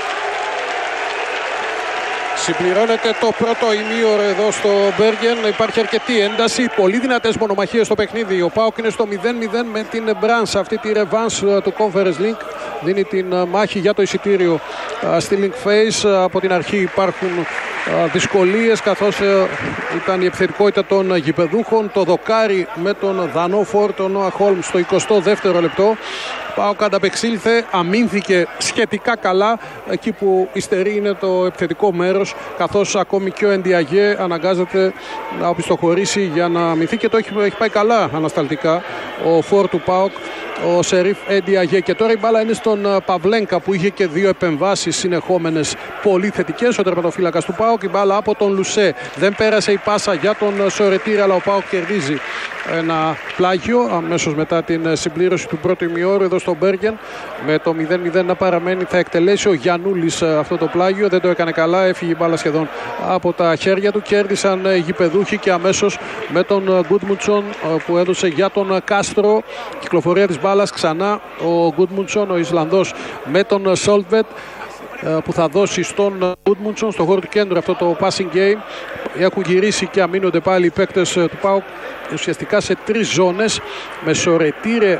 Συμπληρώνεται το πρώτο ημίωρο εδώ στο Μπέργεν. Υπάρχει αρκετή ένταση. Πολύ δυνατές μονομαχίες στο παιχνίδι. Ο ΠΑΟΚ είναι στο μηδέν μηδέν με την Μπραν. Αυτή τη ρεβάνς του Conference League. Δίνει την μάχη για το εισιτήριο στη Link Face. Από την αρχή υπάρχουν δυσκολίες, καθώς ήταν η επιθετικότητα των γηπεδούχων. Το δοκάρι με τον Δανό Φόρ, τον Νόα Χόλμ, στο εικοστό δεύτερο λεπτό. ΠΑΟΚ ανταπεξήλθε, αμήνθηκε σχετικά καλά. Εκεί που υστερεί είναι το επιθετικό μέρος, καθώς ακόμη και ο Εντιαγέ αναγκάζεται να οπισθοχωρήσει για να αμυνθεί, και το έχει, έχει πάει καλά ανασταλτικά ο Φόρ του ΠΑΟΚ, ο Σερίφ Εντιαγέ. Και τώρα η μπάλα είναι στον Παβλένκα, που είχε και δύο επεμβάσεις συνεχόμενες πολύ θετικές, ο τερματοφύλακας του ΠΑΟΚ. Η μπάλα από τον Λουσέ, δεν πέρασε η πάσα για τον Σορετήρη, αλλά ο ΠΑΟΚ κερδίζει ένα πλάγιο αμέσως μετά την συμπλήρωση του πρώτου ημιώρου εδώ στο Μπέργεν. Με το μηδέν μηδέν να παραμένει, θα εκτελέσει ο Γιαννούλης αυτό το πλάγιο. Δεν το έκανε καλά, έφυγε η μπάλα σχεδόν από τα χέρια του. Κέρδισαν οι γηπεδούχοι και αμέσως με τον Γκούντμουντσον που έδωσε για τον Κάστρο. Κυκλοφορία της μπάλας ξανά ο Γκούντμουντσον, ο Ισλανδός, με τον Σόλτβετ, που θα δώσει στον Γκούντμουντσον στο χώρο του κέντρου αυτό το passing game. Έχουν γυρίσει και αμήνονται πάλι οι παίκτες του ΠΑΟΚ ουσιαστικά σε τρεις ζώνες, με Σορετήρε,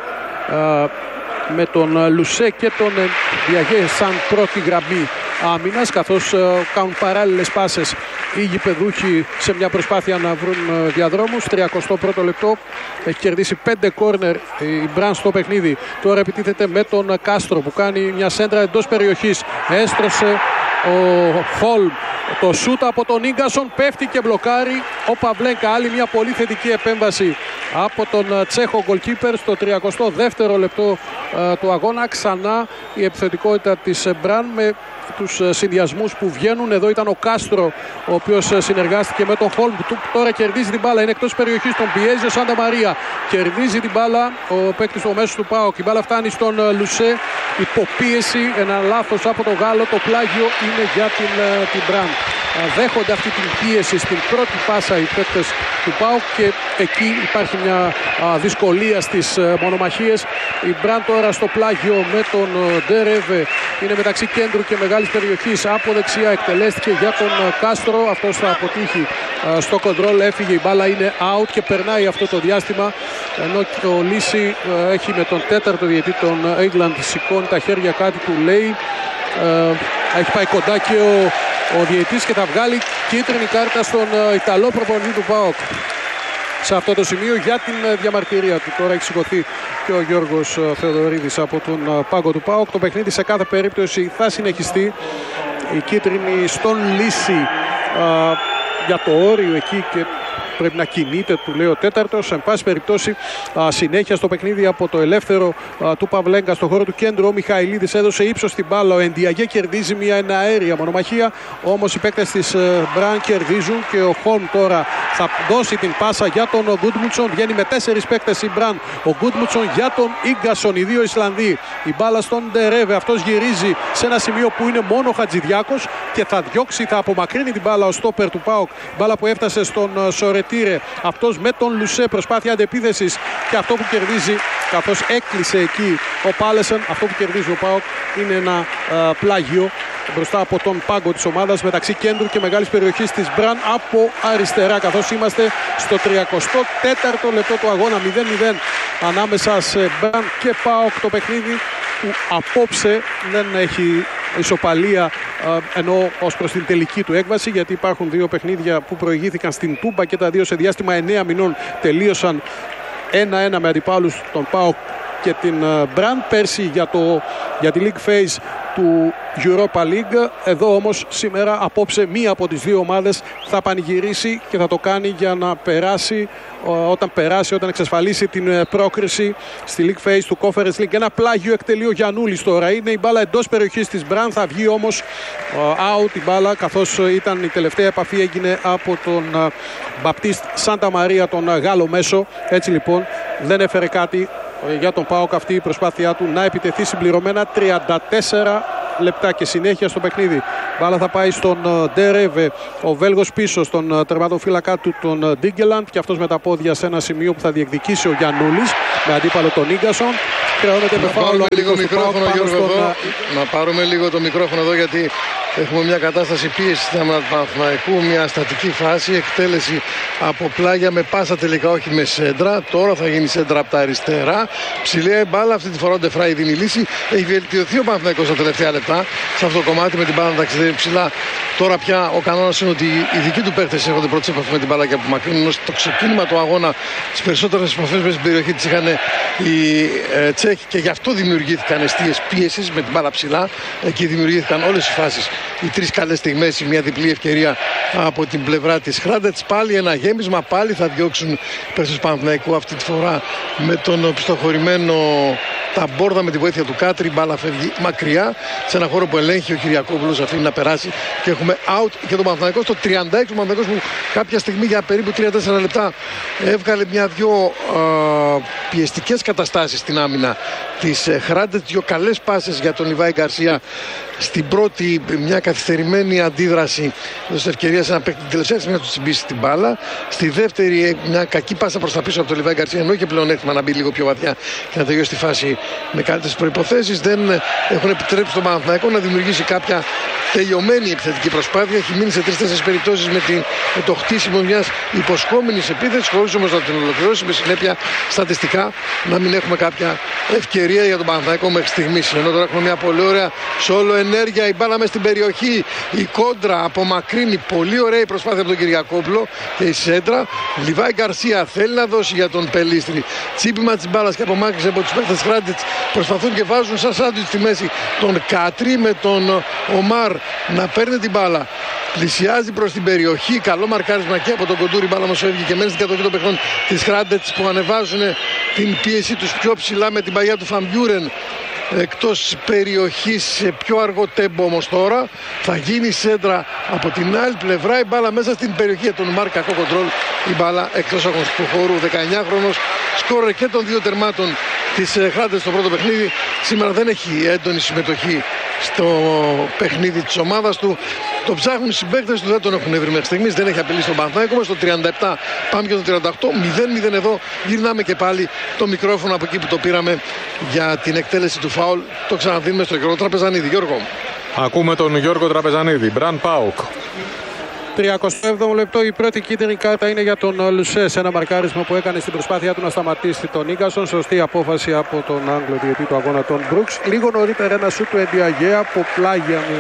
με τον Λουσέ και τον Διαγέ σαν πρώτη γραμμή άμυνας, καθώς κάνουν παράλληλες πάσες οι γηπεδούχοι σε μια προσπάθεια να βρουν διαδρόμους. τριακοστό πρώτο λεπτό, έχει κερδίσει πέντε κόρνερ η Μπραν στο παιχνίδι. Τώρα επιτίθεται με τον Κάστρο που κάνει μια σέντρα εντός περιοχής. Έστρωσε ο Χολμ, το σούτ από τον Ίγκασον, πέφτει και μπλοκάρει ο Παβλένκα. Άλλη μια πολύ θετική επέμβαση από τον Τσέχο goalkeeper στο τριακοστό δεύτερο λεπτό uh, του αγώνα. Ξανά η επιθετικότητα της Μπραν με τους συνδυασμούς που βγαίνουν. Εδώ ήταν ο Κάστρο, ο οποίος συνεργάστηκε με τον Χολμ, που τώρα κερδίζει την μπάλα, είναι εκτός περιοχής, τον πιέζει ο Σάντα Μαρία, κερδίζει την μπάλα ο παίκτης του μέσου του ΠΑΟΚ. Η μπάλα φτάνει στον Λουσέ, υποπίεση, ένα λάθος από τον Γάλλο, το πλάγιο είναι για την, την Μπραν. Δέχονται αυτή την πίεση στην πρώτη πάσα οι παίκτες του ΠΑΟΚ και εκεί υπάρχει μια α, δυσκολία στις α, μονομαχίες. Η Μπραν τώρα στο πλάγιο με τον Ντερέβε, είναι μεταξύ κέντρου και μεγάλης περιοχής, από δεξιά εκτελέστηκε για τον Κάστρο, αυτός θα αποτύχει α, στο κοντρόλ, έφυγε, η μπάλα είναι out και περνάει αυτό το διάστημα, ενώ και ο Λύση α, έχει με τον τέταρτο διαιτή τον Έγκλαντ σηκώνει τα χέρια, κάτι του λέει, α, έχει πάει κοντά και ο ο διαιτής και θα βγάλει κίτρινη κάρτα στον Ιταλό προπονητή του ΠΑΟΚ σε αυτό το σημείο για την διαμαρτυρία του. Τώρα έχει σηκωθεί και ο Γιώργος Θεοδωρίδης από τον πάγκο του ΠΑΟΚ. Το παιχνίδι σε κάθε περίπτωση θα συνεχιστεί. Η κίτρινη στον Λύση α, για το όριο εκεί και πρέπει να κινείται, του λέει ο τέταρτος. Εν πάση περιπτώσει, α, συνέχεια στο παιχνίδι από το ελεύθερο α, του Παβλέγκα στο χώρο του κέντρου. Ο Μιχαηλίδης έδωσε ύψος στην μπάλα. Ο Εντιαγέ κερδίζει μια εναέρια μονομαχία. Όμως οι παίκτες της ε, Μπραν κερδίζουν και ο Χολμ τώρα θα δώσει την πάσα για τον Γκούντμουντσον. Βγαίνει με τέσσερις παίκτες η Μπραν. Ο Γκούντμουντσον για τον Ίγκασον, οι δύο Ισλανδοί. Η μπάλα στον Ντερέβε. Αυτός γυρίζει σε ένα σημείο που είναι μόνο ο Χατζηδιάκος και θα διώξει, θα απομακρύνει την μπάλα ο στόπερ του ΠΑΟΚ. Μπάλα που έφτασε στον Σορετήρε. Αυτός με τον Λουσέ, προσπάθεια αντεπίθεσης και αυτό που κερδίζει, καθώς έκλεισε εκεί ο Πάλεσεν, αυτό που κερδίζει ο ΠΑΟΚ είναι ένα α, πλάγιο μπροστά από τον πάγκο της ομάδας μεταξύ κέντρου και μεγάλης περιοχής της Μπραν από αριστερά, καθώς είμαστε στο τριακοστό τέταρτο λεπτό του αγώνα. Μηδέν μηδέν ανάμεσα σε Μπραν και ΠΑΟΚ, το παιχνίδι που απόψε δεν έχει ισοπαλία, ενώ ως προς την τελική του έκβαση, γιατί υπάρχουν δύο παιχνίδια που προηγήθηκαν στην Τούμπα και τα δύο σε διάστημα εννέα μηνών τελείωσαν ένα ένα με αντιπάλους τον ΠΑΟΚ και την Μπραν. Πέρσι για, το, για τη League Phase του Europa League. Εδώ όμως σήμερα, απόψε, μία από τις δύο ομάδες θα πανηγυρίσει και θα το κάνει για να περάσει, όταν περάσει, όταν εξασφαλίσει την πρόκριση στη League Phase του Conference League. Ένα πλάγιο εκτελεί ο Γιαννούλης τώρα. Είναι η μπάλα εντός περιοχής της Μπραν. Θα βγει όμως out η μπάλα, καθώς ήταν η τελευταία επαφή, έγινε από τον Μπαπτίστ Σάντα Μαρία, τον Γάλλο μέσο. Έτσι λοιπόν δεν έφερε κάτι για τον ΠΑΟΚ αυτή η προσπάθειά του να επιτεθεί συμπληρωμένα. Τριάντα τέσσερα λεπτά και συνέχεια στο παιχνίδι. Μπάλα θα πάει στον Ντερέβε, ο Βέλγος πίσω στον τερματοφύλακα του, τον Ντίγκελαντ, και αυτός με τα πόδια σε ένα σημείο που θα διεκδικήσει ο Γιαννούλης με αντίπαλο τον Ίγκασον. Χρεώνεται με φάουλο λίγο μικρόφωνο, Γιώργο, στον... εδώ. Να πάρουμε λίγο το μικρόφωνο εδώ, γιατί έχουμε μια κατάσταση πίεση του Παναθηναϊκού, μια στατική φάση, εκτέλεση από πλάγια με πάσα τελικά, όχι με σέντρα. Τώρα θα γίνει σέντρα από τα αριστερά. Ψηλή μπάλα, αυτή τη φορά ο Ντεφράι δίνει λύση. Έχει βελτιωθεί ο Παναθηναϊκός στα τελευταία λεπτά σε αυτό το κομμάτι, με την μπάλα να ταξιδεύει ψηλά. Τώρα πια ο κανόνας είναι ότι οι δικοί του παίκτες έρχονται πρώτη επαφή με την μπάλα και απομακρύνουν. Στο ξεκίνημα του αγώνα, τις περισσότερες επαφές μέσα στην περιοχή τις είχαν οι ε, Τσέχοι, και γι' αυτό δημιουργήθηκαν εστίες πίεσης με την μπάλα ψηλά. Εκεί δημιουργήθηκαν όλες οι φάσεις. Οι τρεις καλές στιγμές, μια διπλή ευκαιρία από την πλευρά της Χράντετς. Πάλι ένα γέμισμα, πάλι θα διώξουν οι παίκτες του Παναθηναϊκού, αυτή τη φορά με τον πιστοχωρημένο Ταμπόρδα με τη βοήθεια του Κάτρι. Η μπάλα φεύγει μακριά σε ένα χώρο που ελέγχει ο Κυριακόπουλος, αφήνει να περάσει και έχουμε out και τον Παναθηναϊκό στο τριάντα έξι. Ο Παναθηναϊκός που κάποια στιγμή για περίπου τρία τέσσερα λεπτά έβγαλε μια-δυο πιεστικές καταστάσεις στην άμυνα της Χράντετς, δύο καλές πάσες για τον Λιβάη Γκαρσία. Στην πρώτη, μια καθυστερημένη αντίδραση, έδωσε ευκαιρία σε ένα παίκτη την τελευταία στιγμή να του τσιμπήσει την μπάλα. Στη δεύτερη, μια κακή πάσα προς τα πίσω από τον Λιβάη Γκαρσία, ενώ είχε πλεονέκτημα να μπει λίγο πιο βαθιά και να τελειώσει τη φάση με καλύτερες προϋποθέσεις. Δεν έχουν επιτρέψει τον Παναθηναϊκό να δημιουργήσει κάποια τελειωμένη επιθετική προσπάθεια. Έχει μείνει σε τρεις-τέσσερις περιπτώσεις με, με το χτίσιμο μιας υποσχόμενης επίθεσης, χωρίς όμως να την ολοκληρώσει, με συνέπεια στατιστικά να μην έχουμε κάποια ευκαιρία για τον Παναθηναϊκό μέχρι στιγμής. Ενώ τώρα έχουμε μια πολύ ωραία σόλο ενέργεια, η μπάλα μέσα στην περιοχή, η κόντρα απομακρύνει, πολύ ωραία η προσπάθεια από τον Κυριακόπουλο και η σέντρα. Λιβάη Γκαρσία θέλει να δώσει για τον Πελίστρη, τσίπημα της μπάλας και απομάκρυνση από τους παίκτες Χράντετς. Προσπαθούν και βάζουν σαν σάντουιτς στη μέση τον Κάτρι με τον Ομάρ να παίρνει την μπάλα. Πλησιάζει προς την περιοχή, καλό μαρκάρισμα και από τον Κοντούρη, μπάλα όμως φεύγει και μένει στην κατοχή των παιχνών της Χράντετς, που ανεβάζουν την πίεση τους πιο ψηλά με την παγιά του Φαμπιούρεν εκτός περιοχής σε πιο αργό τέμπο. Όμως τώρα θα γίνει σέντρα από την άλλη πλευρά, η μπάλα μέσα στην περιοχή για τον Μάρ, κακό κοντρόλ, η μπάλα εκτός αγωνιστικού χώρου. δεκαεννιάχρονος σκόρερ και των δύο τερμάτων της Χράντετς στο πρώτο παιχνίδι, σήμερα δεν έχει έντονη συμμετοχή στο παιχνίδι της ομάδας του. Το ψάχνουν οι συμπαίκτες του, δεν τον έχουν βρει μέχρι στιγμής, δεν έχει απειλήσει τον Παναθηναϊκό. Στο τριάντα επτά πάμε και το τριάντα οκτώ, μηδέν μηδέν εδώ. Γυρνάμε και πάλι το μικρόφωνο από εκεί που το πήραμε για την εκτέλεση του φάουλ. Το ξαναδίνουμε στο Γιώργο Τραπεζανίδη. Γιώργο. Ακούμε τον Γιώργο Τραπεζανίδη. Μπραν ΠΑΟΚ. τριαντά επτά λεπτό, η πρώτη κίτρινη κάρτα είναι για τον Λουσέ, σε ένα μαρκάρισμα που έκανε στην προσπάθειά του να σταματήσει τον Ίγκασον. Σωστή απόφαση από τον Άγγλο διαιτή του αγώνα, τον Μπρουξ. Λίγο νωρίτερα ένα σου του Εντιαγέ από πλάγια με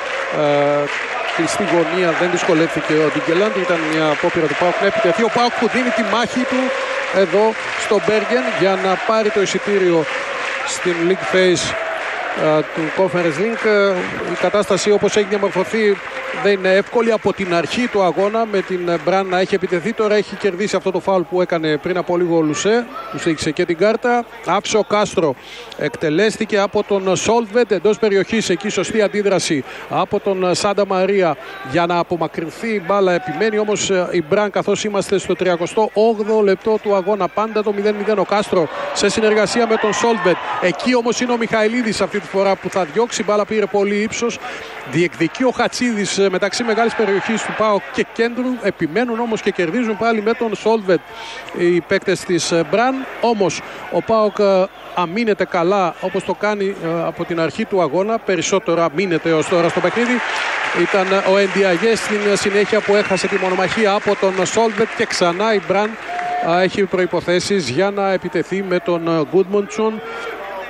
ε, κλειστή γωνία, δεν δυσκολεύτηκε ο Ντίγκελαντ. Ήταν μια απόπειρα του ΠΑΟΚ να επιτεθεί. Ο ΠΑΟΚ που δίνει τη μάχη του εδώ στο Μπέργεν για να πάρει το εισιτήριο στην League Phase του Conference League. Η κατάσταση όπως έχει διαμορφωθεί δεν είναι εύκολη από την αρχή του αγώνα, με την Μπραν να έχει επιτεθεί. Τώρα έχει κερδίσει αυτό το φάουλ που έκανε πριν από λίγο ο Λουσέ, του στήχησε και την κάρτα. Άφησε ο Κάστρο, εκτελέστηκε από τον Σόλτβετ εντός περιοχής, εκεί σωστή αντίδραση από τον Σάντα Μαρία για να απομακρυνθεί η μπάλα. Επιμένει όμως η Μπραν, καθώς είμαστε στο τριαντά όγδοο λεπτό του αγώνα, πάντα το μηδέν μηδέν. Ο Κάστρο σε συνεργασία με τον Σόλτβετ, εκεί όμως είναι ο Μιχαηλίδης αυτή τη φορά που θα διώξει. Η μπάλα πήρε πολύ ύψος, διεκδικεί ο Χατσίδης μεταξύ μεγάλης περιοχής του ΠΑΟΚ και κέντρου. Επιμένουν όμως και κερδίζουν πάλι με τον Σόλτβετ οι παίκτες της Μπραν. Όμως ο ΠΑΟΚ αμήνεται καλά, όπως το κάνει από την αρχή του αγώνα. Περισσότερο αμήνεται ως τώρα στο παιχνίδι. Ήταν ο Εντιαγέ στην συνέχεια που έχασε τη μονομαχία από τον Σόλτβετ, και ξανά η Μπραν έχει προϋποθέσεις για να επιτεθεί με τον Γκούντμοντσον.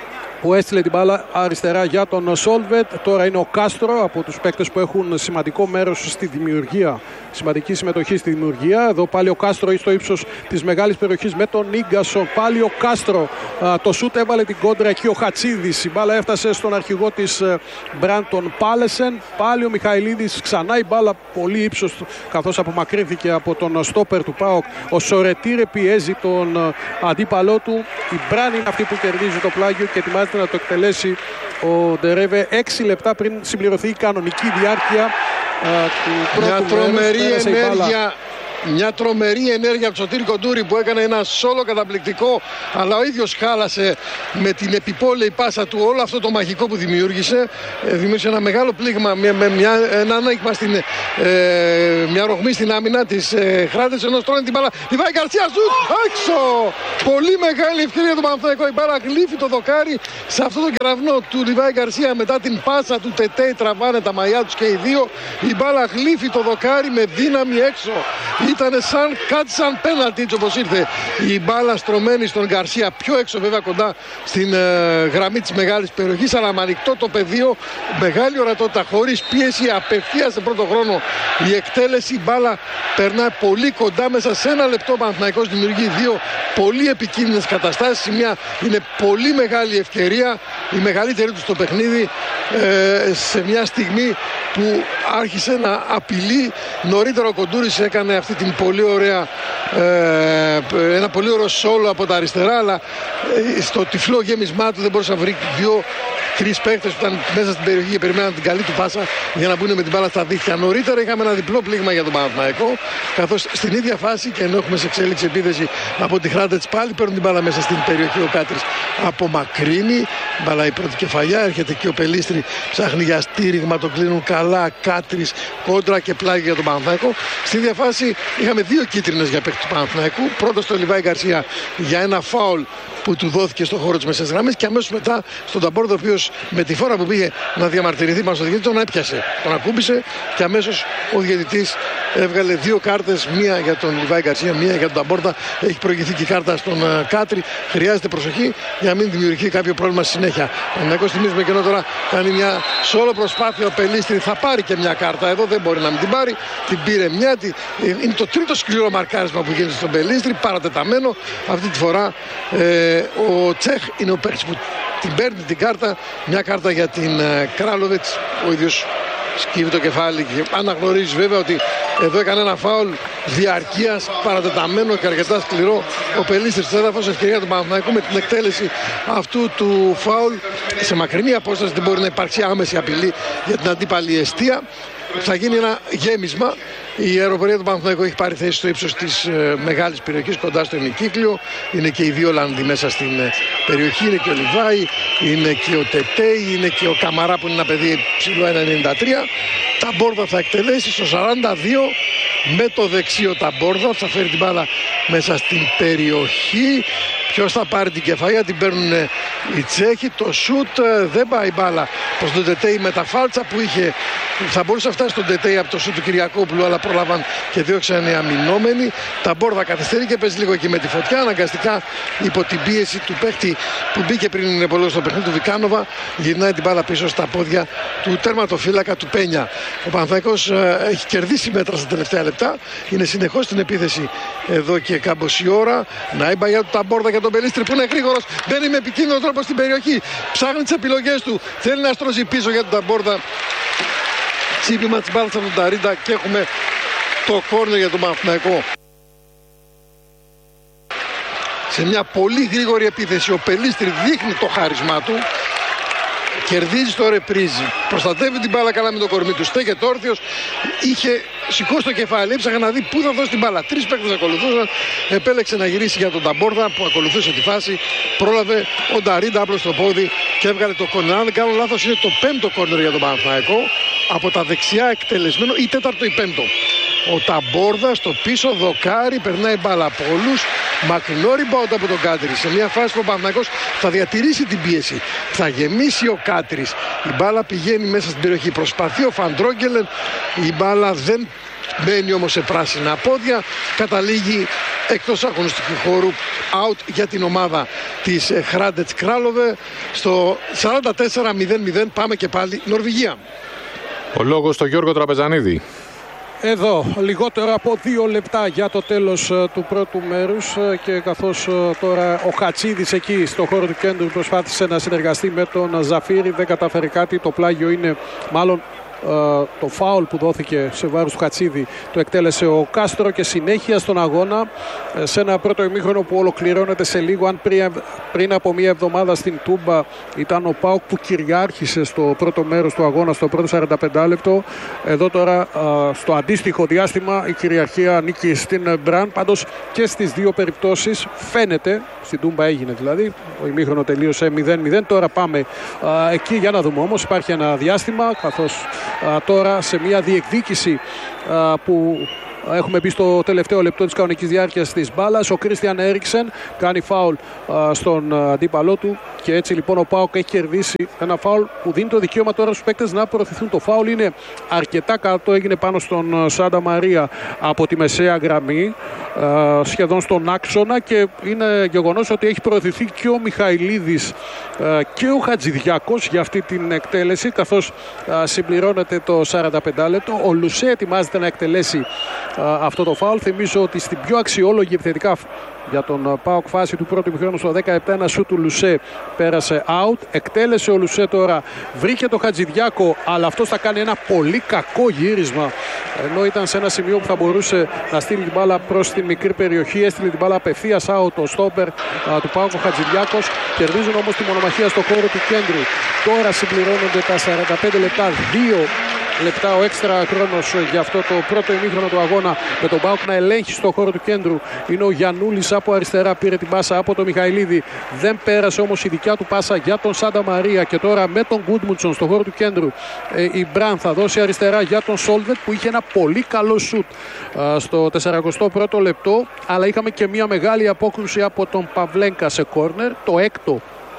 που έστειλε την μπάλα αριστερά για τον Σόλβετ. Τώρα είναι ο Κάστρο από τους παίκτες που έχουν σημαντικό μέρος στη δημιουργία, σημαντική συμμετοχή στη δημιουργία. Εδώ πάλι ο Κάστρο στο ύψος της μεγάλης περιοχής με τον Ίγκασον. Πάλι ο Κάστρο, α, το σούτ έβαλε την κόντρα εκεί ο Χατσίδης. Η μπάλα έφτασε στον αρχηγό της Μπράντον Πάλεσεν. Πάλι ο Μιχαηλίδης, ξανά η μπάλα πολύ ύψος καθώς απομακρύνθηκε από τον στόπερ του ΠΑΟΚ. Ο Σορετήρε πιέζει τον αντίπαλό του. Η Μπράν είναι αυτή που κερδίζει το πλάγιο και ετοιμάζεται να το εκτελέσει ο Ντερέβε έξι λεπτά πριν συμπληρωθεί η κανονική διάρκεια α, του πρώτου Μια τρομερή μέρους. ενέργεια. Μια τρομερή ενέργεια από τον Σωτήρη Κοντούρη που έκανε ένα σόλο καταπληκτικό, αλλά ο ίδιος χάλασε με την επιπόλαιη πάσα του όλο αυτό το μαγικό που δημιούργησε. Ε, δημιούργησε ένα μεγάλο πλήγμα με, με μια, ένα άνοιγμα στην, ε, μια ρογμή στην άμυνα της ε, Χράντες, ενώ στρώνει την μπάλα. Λιβάη Γκαρσία ζουτ έξω! Πολύ μεγάλη ευκαιρία του Παναθηναϊκού. Η μπάλα γλύφει το δοκάρι σε αυτό το κεραυνό του Λιβάη Γκαρσία μετά την πάσα του Τετέι. Τραβάνε τα μαλλιά τους και οι δύο. Η μπάλα γλύφει το δοκάρι με δύναμη έξω. Ήτανε σαν κάτι σαν πέναλτι έτσι όπως ήρθε η μπάλα στρωμένη στον Γκαρσία, πιο έξω βέβαια κοντά στην ε, γραμμή της μεγάλης περιοχής, αλλά με ανοιχτό το πεδίο, μεγάλη ορατότητα, χωρίς πίεση, απευθείας σε πρώτο χρόνο η εκτέλεση. Η μπάλα περνάει πολύ κοντά, μέσα σε ένα λεπτό ο Παναθηναϊκός δημιουργεί δύο πολύ επικίνδυνες καταστάσεις. Η μια είναι πολύ μεγάλη ευκαιρία, η μεγαλύτερη του στο παιχνίδι, ε, σε μια στιγμή που άρχισε να απειλεί. Νωρίτερα ο Κοντούρης έκανε αυτή την πολύ ωραία, ε, ένα πολύ ωραίο σόλο από τα αριστερά, αλλά ε, στο τυφλό γέμισμά του δεν μπορούσε να βρει δύο τρεις παίκτες που ήταν μέσα στην περιοχή και περιμέναν την καλή του πάσα για να μπουν με την μπάλα στα δίχτυα. Νωρίτερα είχαμε ένα διπλό πλήγμα για τον Παναθηναϊκό, καθώς στην ίδια φάση, και ενώ έχουμε σε εξέλιξη επίθεση από τη Χράντετς, πάλι παίρνουν την μπάλα μέσα στην περιοχή. Ο Κάτρης απομακρύνει, μπάλα η πρώτη κεφαλιά, έρχεται και ο Πελίστρη, ψάχνει για στήριγμα, το κλείνουν καλά. Κάτρης, κόντρα και πλάγι για τον Παναθηναϊκό. Στην ίδια φάση είχαμε δύο κίτρινες για παίκτη του Παναθηναϊκού. Πρώτο στο Λιβάη Γκαρσία για ένα φάουλ που του δόθηκε στον χώρο της μεσαίας γραμμής, και αμέσως μετά στον Ταμπόρδο, ο οποίος με τη φόρα που πήγε να διαμαρτυρηθεί πάνω στον διαιτητή, τον έπιασε, τον ακούμπησε, και αμέσως ο διαιτητής έβγαλε δύο κάρτες, μία για τον Λιβάη Γκαρσία, μία για τον Ταμπόρδα. Έχει προηγηθεί και η κάρτα στον uh, Κάτρη. Χρειάζεται προσοχή για να μην δημιουργηθεί κάποιο πρόβλημα στη συνέχεια. Ο Παναθηναϊκός, θυμίζουμε, και ενώ τώρα κάνει μια σόλο προσπάθεια, ο Πελίστρη θα πάρει και μια κάρτα εδώ, δεν μπορεί να μην την πάρει. Την πήρε μια. Είναι το τρίτο σκληρό μαρκάρισμα που γίνεται στον Πελίστρη, παρατεταμένο. Αυτή τη φορά ε, ο Τσέχ είναι ο παίκτης που την παίρνει την κάρτα. Μια κάρτα για την ε, Κράλοβετς. Ο ίδιος σκύβει το κεφάλι και αναγνωρίζει βέβαια ότι εδώ έκανε ένα φάουλ διαρκείας, παρατεταμένο και αρκετά σκληρό. Ο Πελίστρης στο έδαφος, ευκαιρία του Παναθηναϊκού με την εκτέλεση αυτού του φάουλ. Σε μακρινή απόσταση δεν μπορεί να υπάρξει άμεση απειλή για την αντίπαλη εστία. Θα γίνει ένα γέμισμα. Η αεροπορία του Παναθηναϊκού έχει πάρει θέση στο ύψος της ε, μεγάλης περιοχής, κοντά στο ημικύκλιο. Είναι και οι δύο Ολλανδοί μέσα στην ε, περιοχή. Είναι και ο Λιβάη, είναι και ο Τετέι, είναι και ο Καμαρά που είναι ένα παιδί ψηλό ένα ενενήντα τρία. Ταμπόρδα θα εκτελέσει στο σαράντα δύο με το δεξίο. Ταμπόρδα θα φέρει την μπάλα μέσα στην περιοχή. Ποιος θα πάρει την κεφαλιά, την παίρνουν οι Τσέχοι. Το σουτ, δεν πάει μπάλα προς τον Τετέι με τα φάλτσα που είχε. Θα μπορούσε να φτάσει στον Τετέι από το σουτ του Κυριακόπουλου, αλλά πρόλαβαν και διώξαν οι αμυνόμενοι. Ταμπόρδα καθυστερεί και παίζει λίγο εκεί με τη φωτιά. Αναγκαστικά υπό την πίεση του παίχτη που μπήκε πριν πολύ στο παιχνίδι, του Βικάνοβα, γυρνάει την μπάλα πίσω στα πόδια του τερματοφύλακα του Πένια. Ο Παναθηναϊκός έχει κερδίσει μέτρα στα τελευταία λεπτά. Είναι συνεχώς στην επίθεση εδώ και κάμποση ώρα. Να η μπαγιά του Ταμπόρδα για τον Πελίστρη που είναι γρήγορος. Μπαίνει με επικίνδυνο τρόπο στην περιοχή. Ψάχνει τις επιλογές του. Θέλει να στρώσει πίσω για τον Ταμπόρδα. Τσίπημα της μπάλας από τον Ταρίντα και έχουμε το κόρνερ για τον Παναθηναϊκό. Σε μια πολύ γρήγορη επίθεση ο Πελίστρη δείχνει το χάρισμά του. Κερδίζει στο ρεπρίζι. Προστατεύει την μπάλα καλά με το κορμί του. Στέκεται όρθιος. Είχε σηκώσει το κεφάλι. Έψαχε να δει πού θα δώσει την μπάλα. Τρεις παίκτες ακολουθούσαν. Επέλεξε να γυρίσει για τον Ταμπόρδα που ακολουθούσε τη φάση. Πρόλαβε ο Νταρίντα άπλο στο πόδι και έβγαλε το κόρνερ. Αν δεν κάνω λάθος, είναι το πέμπτο κόρνερ για τον Παναθηναϊκό. Από τα δεξιά εκτελεσμένο, ή τέταρτο ή πέμπτο. Ο Ταμπόρδα στο πίσω δοκάρι, περνάει μπάλα από όλους. Μακρινό rebound από τον Κάτρη. Σε μια φάση που ο Παναθηναϊκός θα διατηρήσει την πίεση. Θα γεμίσει ο Κάτρης. Η μπάλα πηγαίνει μέσα στην περιοχή. Προσπαθεί ο Φαντρόγκελεν. Η μπάλα δεν μπαίνει όμως σε πράσινα πόδια, καταλήγει εκτός αγωνιστικού χώρου, out για την ομάδα της Χράντετς Κράλοβε. Στο σαράντα τέσσερα μηδέν μηδέν πάμε και πάλι Νορβηγία. Ο λόγος στο Γιώργο Τραπεζανίδη. Εδώ λιγότερο από δύο λεπτά για το τέλος του πρώτου μέρους και καθώς τώρα ο Χατσίδης εκεί στο χώρο του κέντρου προσπάθησε να συνεργαστεί με τον Ζαφύρη, δεν καταφέρει κάτι. Το πλάγιο είναι μάλλον το φάουλ που δόθηκε σε βάρος του Χατσίδη, το εκτέλεσε ο Κάστρο και συνέχεια στον αγώνα σε ένα πρώτο ημίχρονο που ολοκληρώνεται σε λίγο. Αν πριν, πριν από μία εβδομάδα στην Τούμπα ήταν ο ΠΑΟΚ που κυριάρχησε στο πρώτο μέρος του αγώνα, στο πρώτο σαράντα πέντε λεπτό, εδώ τώρα στο αντίστοιχο διάστημα η κυριαρχία ανήκει στην Μπραν. Πάντως και στις δύο περιπτώσεις φαίνεται, στην Τούμπα έγινε δηλαδή, ο ημίχρονο τελείωσε μηδέν μηδέν. Τώρα πάμε α, εκεί για να δούμε όμως, υπάρχει ένα διάστημα καθώς α, τώρα σε μια διεκδίκηση α, που έχουμε μπει στο τελευταίο λεπτό της κανονικής διάρκειας της μπάλας. Ο Κρίστιαν Έριξεν κάνει φάουλ α, στον αντίπαλό του και έτσι λοιπόν ο ΠΑΟΚ έχει κερδίσει ένα φάουλ που δίνει το δικαίωμα τώρα στους παίκτες να προωθηθούν. Το φάουλ είναι αρκετά κάτω, έγινε πάνω στον Σάντα Μαρία από τη μεσαία γραμμή, α, σχεδόν στον άξονα, και είναι γεγονός ότι έχει προωθηθεί και ο Μιχαηλίδης α, και ο Χατζηδιακός για αυτή την εκτέλεση, καθώς α, συμπληρώνεται το σαράντα πέντε λεπτό. Ο Λουσέ ετοιμάζεται να εκτελέσει αυτό το φάουλ. Θυμίζω ότι στην πιο αξιόλογη επιθετικά για τον ΠΑΟΚ φάση του πρώτου ημιχρόνου στο δεκαεπτά ένα σου του Λουσέ πέρασε out. Εκτέλεσε ο Λουσέ τώρα, βρήκε το Χατζηδιάκο, αλλά αυτός θα κάνει ένα πολύ κακό γύρισμα, ενώ ήταν σε ένα σημείο που θα μπορούσε να στείλει την μπάλα προς την μικρή περιοχή. Έστειλε την μπάλα απευθείας out ο στόπερ του ΠΑΟΚ ο Χατζηδιάκος. Κερδίζουν όμως τη μονομαχία στο χώρο του κέντρου. Τώρα συμπληρώνονται τα σαράντα πέντε λεπτά, δύο λεπτά ο έξτρα χρόνος για αυτό το πρώτο ημίχρονο του αγώνα, με τον ΠΑΟΚ να ελέγχει στο χώρο του κέντρου. Είναι ο Γιαννούλης από αριστερά, πήρε την πάσα από τον Μιχαηλίδη, δεν πέρασε όμως η δικιά του πάσα για τον Σάντα Μαρία, και τώρα με τον Γκούντμουντσον στο χώρο του κέντρου ε, η Μπραν θα δώσει αριστερά για τον Σόλβετ που είχε ένα πολύ καλό σουτ ε, στο σαρανταprv�ο πρώτο λεπτό, αλλά είχαμε και μια μεγάλη απόκρουση από τον Παυλένκα σε κόρνερ, το έκτο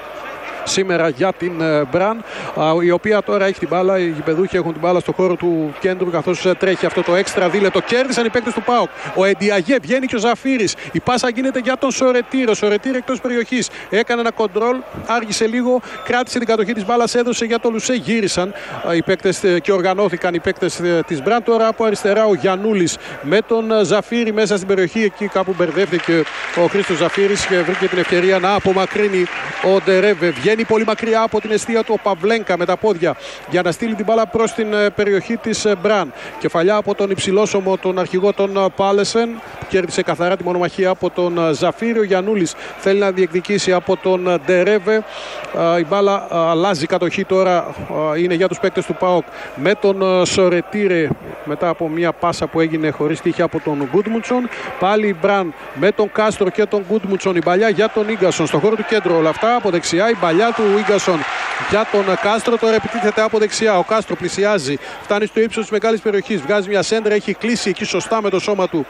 σήμερα για την Μπραν, η οποία τώρα έχει την μπάλα. Οι γηπεδούχοι έχουν την μπάλα στο χώρο του κέντρου καθώς τρέχει αυτό το έξτρα δίλεπτο. Κέρδισαν οι παίκτες του ΠΑΟΚ. Ο Εντιαγέ βγαίνει και ο Ζαφύρης. Η πάσα γίνεται για τον Σορετήρ. Ο Σορετήρ εκτός περιοχής έκανε ένα κοντρόλ, άργησε λίγο, κράτησε την κατοχή της μπάλας, έδωσε για τον Λουσέ. Γύρισαν οι παίκτες και οργανώθηκαν οι παίκτες της Μπραν. Τώρα από αριστερά ο Γιαννούλης με τον Ζαφύρη μέσα στην περιοχή. Εκεί κάπου μπερδεύτηκε ο Χρήστος Ζαφύρης και βρήκε την ευκαιρία να απομακρύνει ο Ντερέβε. Είναι πολύ μακριά από την εστία του ο Παυλένκα με τα πόδια για να στείλει την μπάλα προς την περιοχή της Μπραν. Κεφαλιά από τον υψηλόσωμο, τον αρχηγό τον Πάλεσεν, κέρδισε καθαρά τη μονομαχία από τον Ζαφύριο. Γιαννούλης θέλει να διεκδικήσει από τον Ντερέβε. Η μπάλα αλλάζει κατοχή τώρα, είναι για τους παίκτες του ΠΑΟΚ με τον Σορετήρε μετά από μια πάσα που έγινε χωρίς τύχη από τον Γκούντμουντσον. Πάλι η Μπραν με τον Κάστρο και τον Γκούντμουντσον. Η παλιά για τον Ίγκασον στο χώρο του κέντρου. Όλα αυτά από δεξιά. Η παλιά του Ίγκασον για τον Κάστρο. Τώρα επιτίθεται από δεξιά. Ο Κάστρο πλησιάζει, φτάνει στο ύψος της μεγάλης περιοχής. Βγάζει μια σέντρα, έχει κλείσει εκεί σωστά με το σώμα του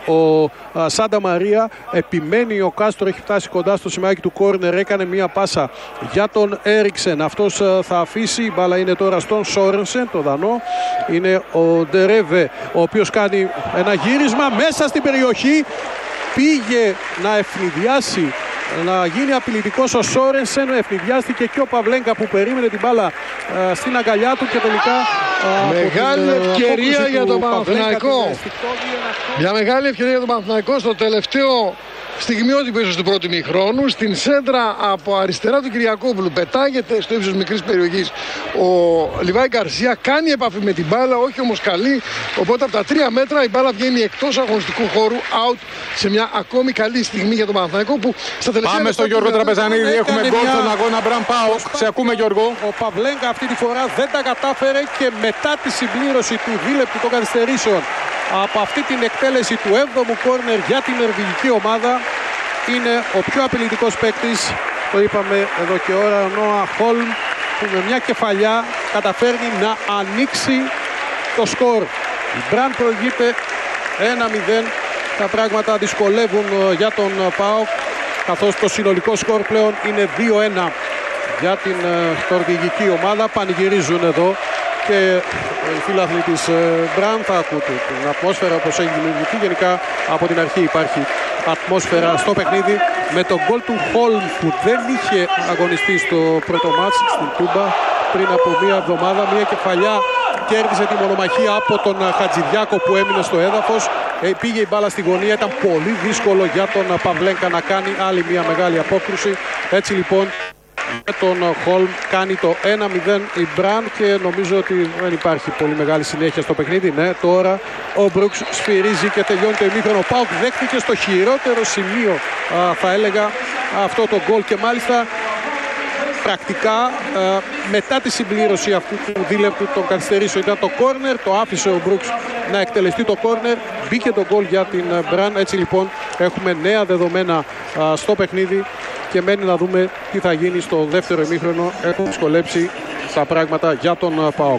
ο α, Σάντα Μαρία. Επιμένει ο Κάστρο, έχει φτάσει κοντά στο σημάδι του κόρνερ. Έκανε μια πάσα για τον Έριξεν. Αυτός α, θα αφήσει. Η μπάλα είναι τώρα στον Σόρενσεν, το Δανό. Είναι ο Ντερέβε, ο οποίος κάνει ένα γύρισμα μέσα στην περιοχή. Πήγε να ευνηδιάσει, να γίνει απειλητικός ο Σόρενσεν, ευνηδιάστηκε και ο Παυλένκα που περίμενε την μπάλα α, στην αγκαλιά του και τελικά α, μεγάλη την, ευκαιρία για τον Παναθηναϊκό. Μια μεγάλη ευκαιρία για τον Παναθηναϊκό στο τελευταίο στιγμιότυπο ίσως του πρώτου ημιχρόνου. Στην σέντρα από αριστερά του Κυριακόπουλου πετάγεται στο ύψος μικρής περιοχής ο Λιβάη Γκαρσία, κάνει επαφή με την μπάλα, όχι όμως καλή, οπότε από τα τρία μέτρα η μπάλα βγαίνει εκτός αγωνιστικού χώρου, out, σε μια ακόμη καλή στιγμή για τον Παναθηναϊκό που στα τελευταία... Πάμε στο Γιώργο Τραπεζανίδη, έχουμε γκολ στον αγώνα Μπραν ΠΑΟΚ. Σε ακούμε, Γιώργο. Ο Παυλένκα αυτή τη φορά δεν τα κατάφερε και μετά τη συμπλήρωση του δίλεπτου των καθυστερήσεων από αυτή την εκτέλεση του έβδομου κόρνερ για την νορβηγική ομάδα, είναι ο πιο απειλητικός παίκτης, το είπαμε εδώ και ώρα, ο Νόα Χόλμ, που με μια κεφαλιά καταφέρνει να ανοίξει το σκορ. Η Μπραν προηγείται ένα μηδέν. Τα πράγματα δυσκολεύουν για τον ΠΑΟΚ, καθώς το συνολικό σκορ πλέον είναι δύο ένα για την νορβηγική ομάδα. Πανηγυρίζουν εδώ και οι φίλαθλοι της Μπραν θα ακούτε την ατμόσφαιρα όπως έχει δημιουργηθεί. Γενικά από την αρχή υπάρχει ατμόσφαιρα στο παιχνίδι, με τον γκολ του Χόλμ που δεν είχε αγωνιστεί στο πρώτο μάτς στην Τούμπα πριν από μία εβδομάδα. Μία κεφαλιά κέρδισε τη μονομαχία από τον Χατζηδιάκο που έμεινε στο έδαφος. Ε, πήγε η μπάλα στη γωνία, ήταν πολύ δύσκολο για τον Παυλένκα να κάνει άλλη μία μεγάλη απόκρουση. Έτσι λοιπόν με τον Χόλμ κάνει το ένα μηδέν η Μπραν και νομίζω ότι δεν υπάρχει πολύ μεγάλη συνέχεια στο παιχνίδι. Ναι, τώρα ο Μπρουκς σφυρίζει και τελειώνει το ημίχρονο. Ο ΠΑΟΚ δέχτηκε στο χειρότερο σημείο, α, θα έλεγα, αυτό το γκολ και μάλιστα πρακτικά α, μετά τη συμπλήρωση αυτού του δίλεπτου των καθυστερήσεων ήταν το κόρνερ, το άφησε ο Μπρουκς να εκτελεστεί το κόρνερ, μπήκε το γκολ για την Μπραν. Έτσι λοιπόν έχουμε νέα δεδομένα α, στο παιχνίδι και μένει να δούμε τι θα γίνει στο δεύτερο ημίχρονο. Έχουν δυσκολέψει τα πράγματα για τον ΠΑΟΚ.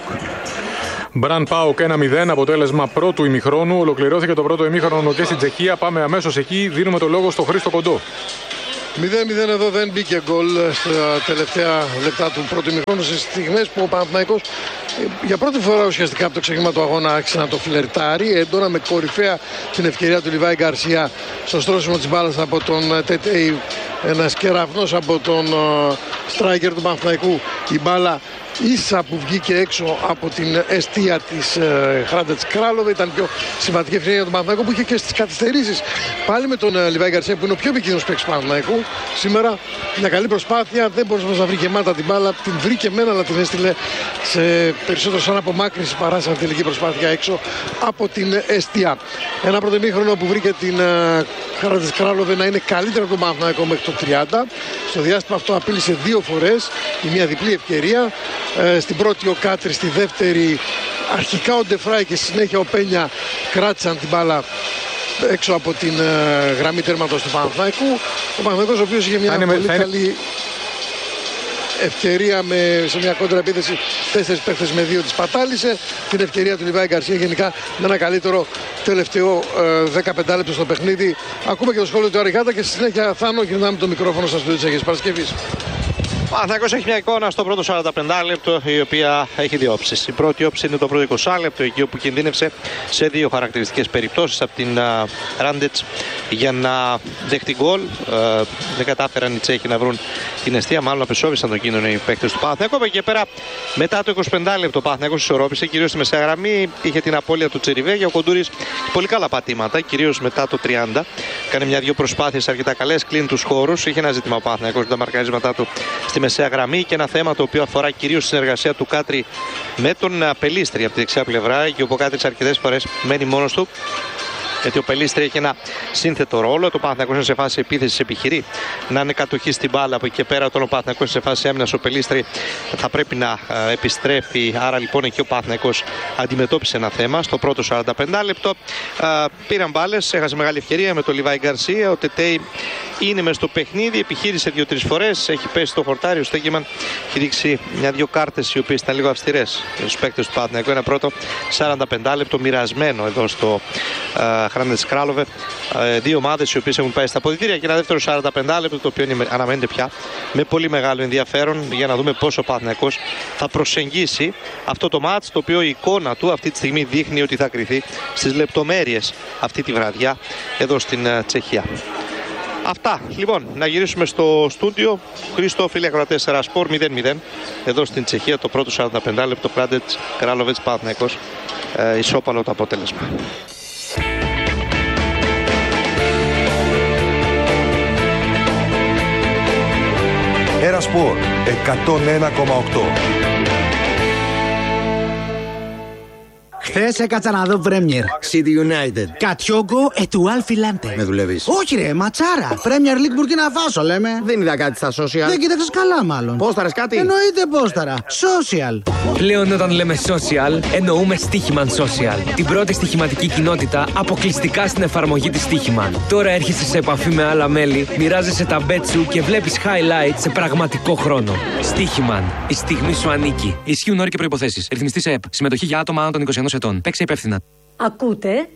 Μπραν ΠΑΟΚ ένα μηδέν, αποτέλεσμα πρώτου ημιχρόνου. Ολοκληρώθηκε το πρώτο ημίχρονο και στην Τσεχία. Πάμε αμέσως εκεί. Δίνουμε το λόγο στο Χρήστο Κοντό. μηδέν μηδέν εδώ, δεν μπήκε γκολ στα τελευταία λεπτά του πρώτου ημιχρόνου, σε στιγμές που ο Παναθηναϊκός για πρώτη φορά ουσιαστικά από το ξεκίνημα του αγώνα άρχισε να το φλερτάρει έντονα, με κορυφαία την ευκαιρία του Λιβάη Γκαρσία στο στρώσιμο της μπάλας από τον Τετέι, ένας κεραυνός από τον στράικερ του Παναθηναϊκού. Η μπάλα ίσα που βγήκε έξω από την εστία της ε, Χράντετς Κράλοβε. Ήταν πιο σημαντική ευκαιρία για τον Παναθηναϊκό που είχε και στις καθυστερήσεις πάλι με τον ε, Λιβάη Γκαρσία που είναι ο πιο επικίνδυνος παίκτης του Παναθηναϊκού. Σήμερα μια καλή προσπάθεια, δεν μπορούσε να βρει γεμάτα την μπάλα, την βρήκε μένα αλλά την έστειλε σε περισσότερο σαν απομάκρυνση παρά σαν τελική προσπάθεια έξω από την εστία. Ένα πρώτο ημίχρονο που βρήκε την ε, Χράντετς Κράλοβε να είναι καλύτερα από τον Παναθηναϊκό μέχρι το τριάντα. Στο διάστημα αυτό απείλησε δύο φορές, η μία διπλή ευκαιρία. Ε, στην πρώτη ο Κάτρης, στη δεύτερη αρχικά ο Ντεφράι και στη συνέχεια ο Πένια κράτησαν την μπάλα έξω από την ε, γραμμή τέρματος του Παναθηναϊκού. Ο Παναθηναϊκός ο οποίος είχε μια Άνε, πολύ είναι... καλή ευκαιρία με, σε μια κόντρα επίθεση, τέσσερις παίχτες με δύο τις πατάλησε. Την ευκαιρία του Λιβάη Γκαρσία γενικά με ένα καλύτερο τελευταίο ε, δεκαπέντε λεπτό στο παιχνίδι. Ακούμε και το σχόλιο του Αρικάτα και στη συνέχεια Θάνο γυρνάμε το μικρόφωνο στα στούντιο της Αγίας Παρασκευής. Ο Παναθηναϊκός έχει μια εικόνα στο πρώτο σαράντα πέντε λεπτό, η οποία έχει δύο όψεις. Η πρώτη όψη είναι το πρώτο είκοσι λεπτό, εκεί όπου κινδύνευσε σε δύο χαρακτηριστικές περιπτώσεις από την Ράντετς για να δεχτεί γκολ. Uh, δεν κατάφεραν οι Τσέχοι να βρουν την εστία, μάλλον απεσόβησαν τον κίνδυνο οι παίκτες του Παναθηναϊκού. Από εκεί και πέρα, μετά το είκοσι πέντε λεπτό, ο Παναθηναϊκός ισορρόπησε, κυρίως στη μεσαία γραμμή. Είχε την απώλεια του Τσεριβέγια. Ο Κοντούρης πολύ καλά πατήματα, κυρίως μετά το τριάντα. Κάνει μια-δυο προσπάθειες αρκετά καλές, κλείνει τους χώρους. Είχε ένα ζήτημα ο Παναθηναϊκός με τα μαρκαρίσματά του στη μεσαία γραμμή και ένα θέμα το οποίο αφορά κυρίως τη συνεργασία του Κάτρη με τον Πελίστρη από τη δεξιά πλευρά, και ο Κάτρης αρκετές φορές μένει μόνος του, γιατί ο Πελίστρη έχει ένα σύνθετο ρόλο. Το Παναθηναϊκός είναι σε φάση επίθεσης, επιχειρεί να είναι κατοχή στην μπάλα. Από εκεί και πέρα, όταν ο Παναθηναϊκός είναι σε φάση άμυνας, ο Πελίστρη θα πρέπει να ε, επιστρέφει. Άρα λοιπόν εκεί ο Παναθηναϊκός αντιμετώπισε ένα θέμα. Στο πρώτο σαράντα πέντε λεπτό ε, πήραν μπάλες, έχασε μεγάλη ευκαιρία με τον Λιβάη Γκαρσία. Ο Τετέι είναι μες στο παιχνίδι, επιχείρησε δύο-τρεις φορές, έχει πέσει στο χορτάρι. Ο Στέγκεμαν έχει δείξει μια-δυο κάρτες οι οποίες ήταν λίγο αυστηρές στους παίκτες του Παναθηναϊκού. Ένα πρώτο σαράντα πέντε λεπτό μοιρασμένο εδώ στο ε, Χράντετς Κράλοβε. Ε, δύο ομάδες οι οποίες έχουν πάει στα αποδυτήρια, και ένα δεύτερο σαράντα πέντε λεπτό το οποίο αναμένεται πια με πολύ μεγάλο ενδιαφέρον για να δούμε πόσο ο Παναθηναϊκός θα προσεγγίσει αυτό το μάτς, το οποίο η εικόνα του αυτή τη στιγμή δείχνει ότι θα κριθεί στις λεπτομέρειες αυτή τη βραδιά εδώ στην uh, Τσεχία. Αυτά. Λοιπόν, να γυρίσουμε στο στούντιο. Χρήστο, φίλοι ακροατές, Σέρα Σπορ μηδέν μηδέν εδώ στην Τσεχία, το πρώτο σαράντα πέντε λεπτό. Χράντετς Κράλοβετς Παναθηναϊκός, ε, ισόπαλο το αποτέλεσμα. Σέρα Σπορ εκατόν ένα κόμμα οκτώ. Χθες έκατσα να δω Premier. City United. Κατιόγκο ετουάλ φιλάντε. Με δουλεύεις? Όχι ρε, ματσάρα. Premier League Burkina Faso λέμε. Δεν είδα κάτι στα social. Δεν κοίταξες καλά μάλλον. Πόσταρες κάτι? Εννοείται πόσταρα. Social. Πλέον όταν λέμε social, εννοούμε Στίχημαν Social. Την πρώτη στοιχηματική κοινότητα αποκλειστικά στην εφαρμογή της Στίχημαν. Τώρα έρχεσαι σε επαφή με άλλα μέλη, μοιράζεσαι τα bet σου και βλέπεις highlights σε πραγματικό χρόνο. Στίχημαν. Η στιγμή σου ανήκει. Ισχύουν όροι και προϋποθέσεις. Ρυθμιστή σε ΕΠ. Συμμετοχή για άτομα άνω των είκοσι ενός ετών. Παίξε υπεύθυνα. Ακούτε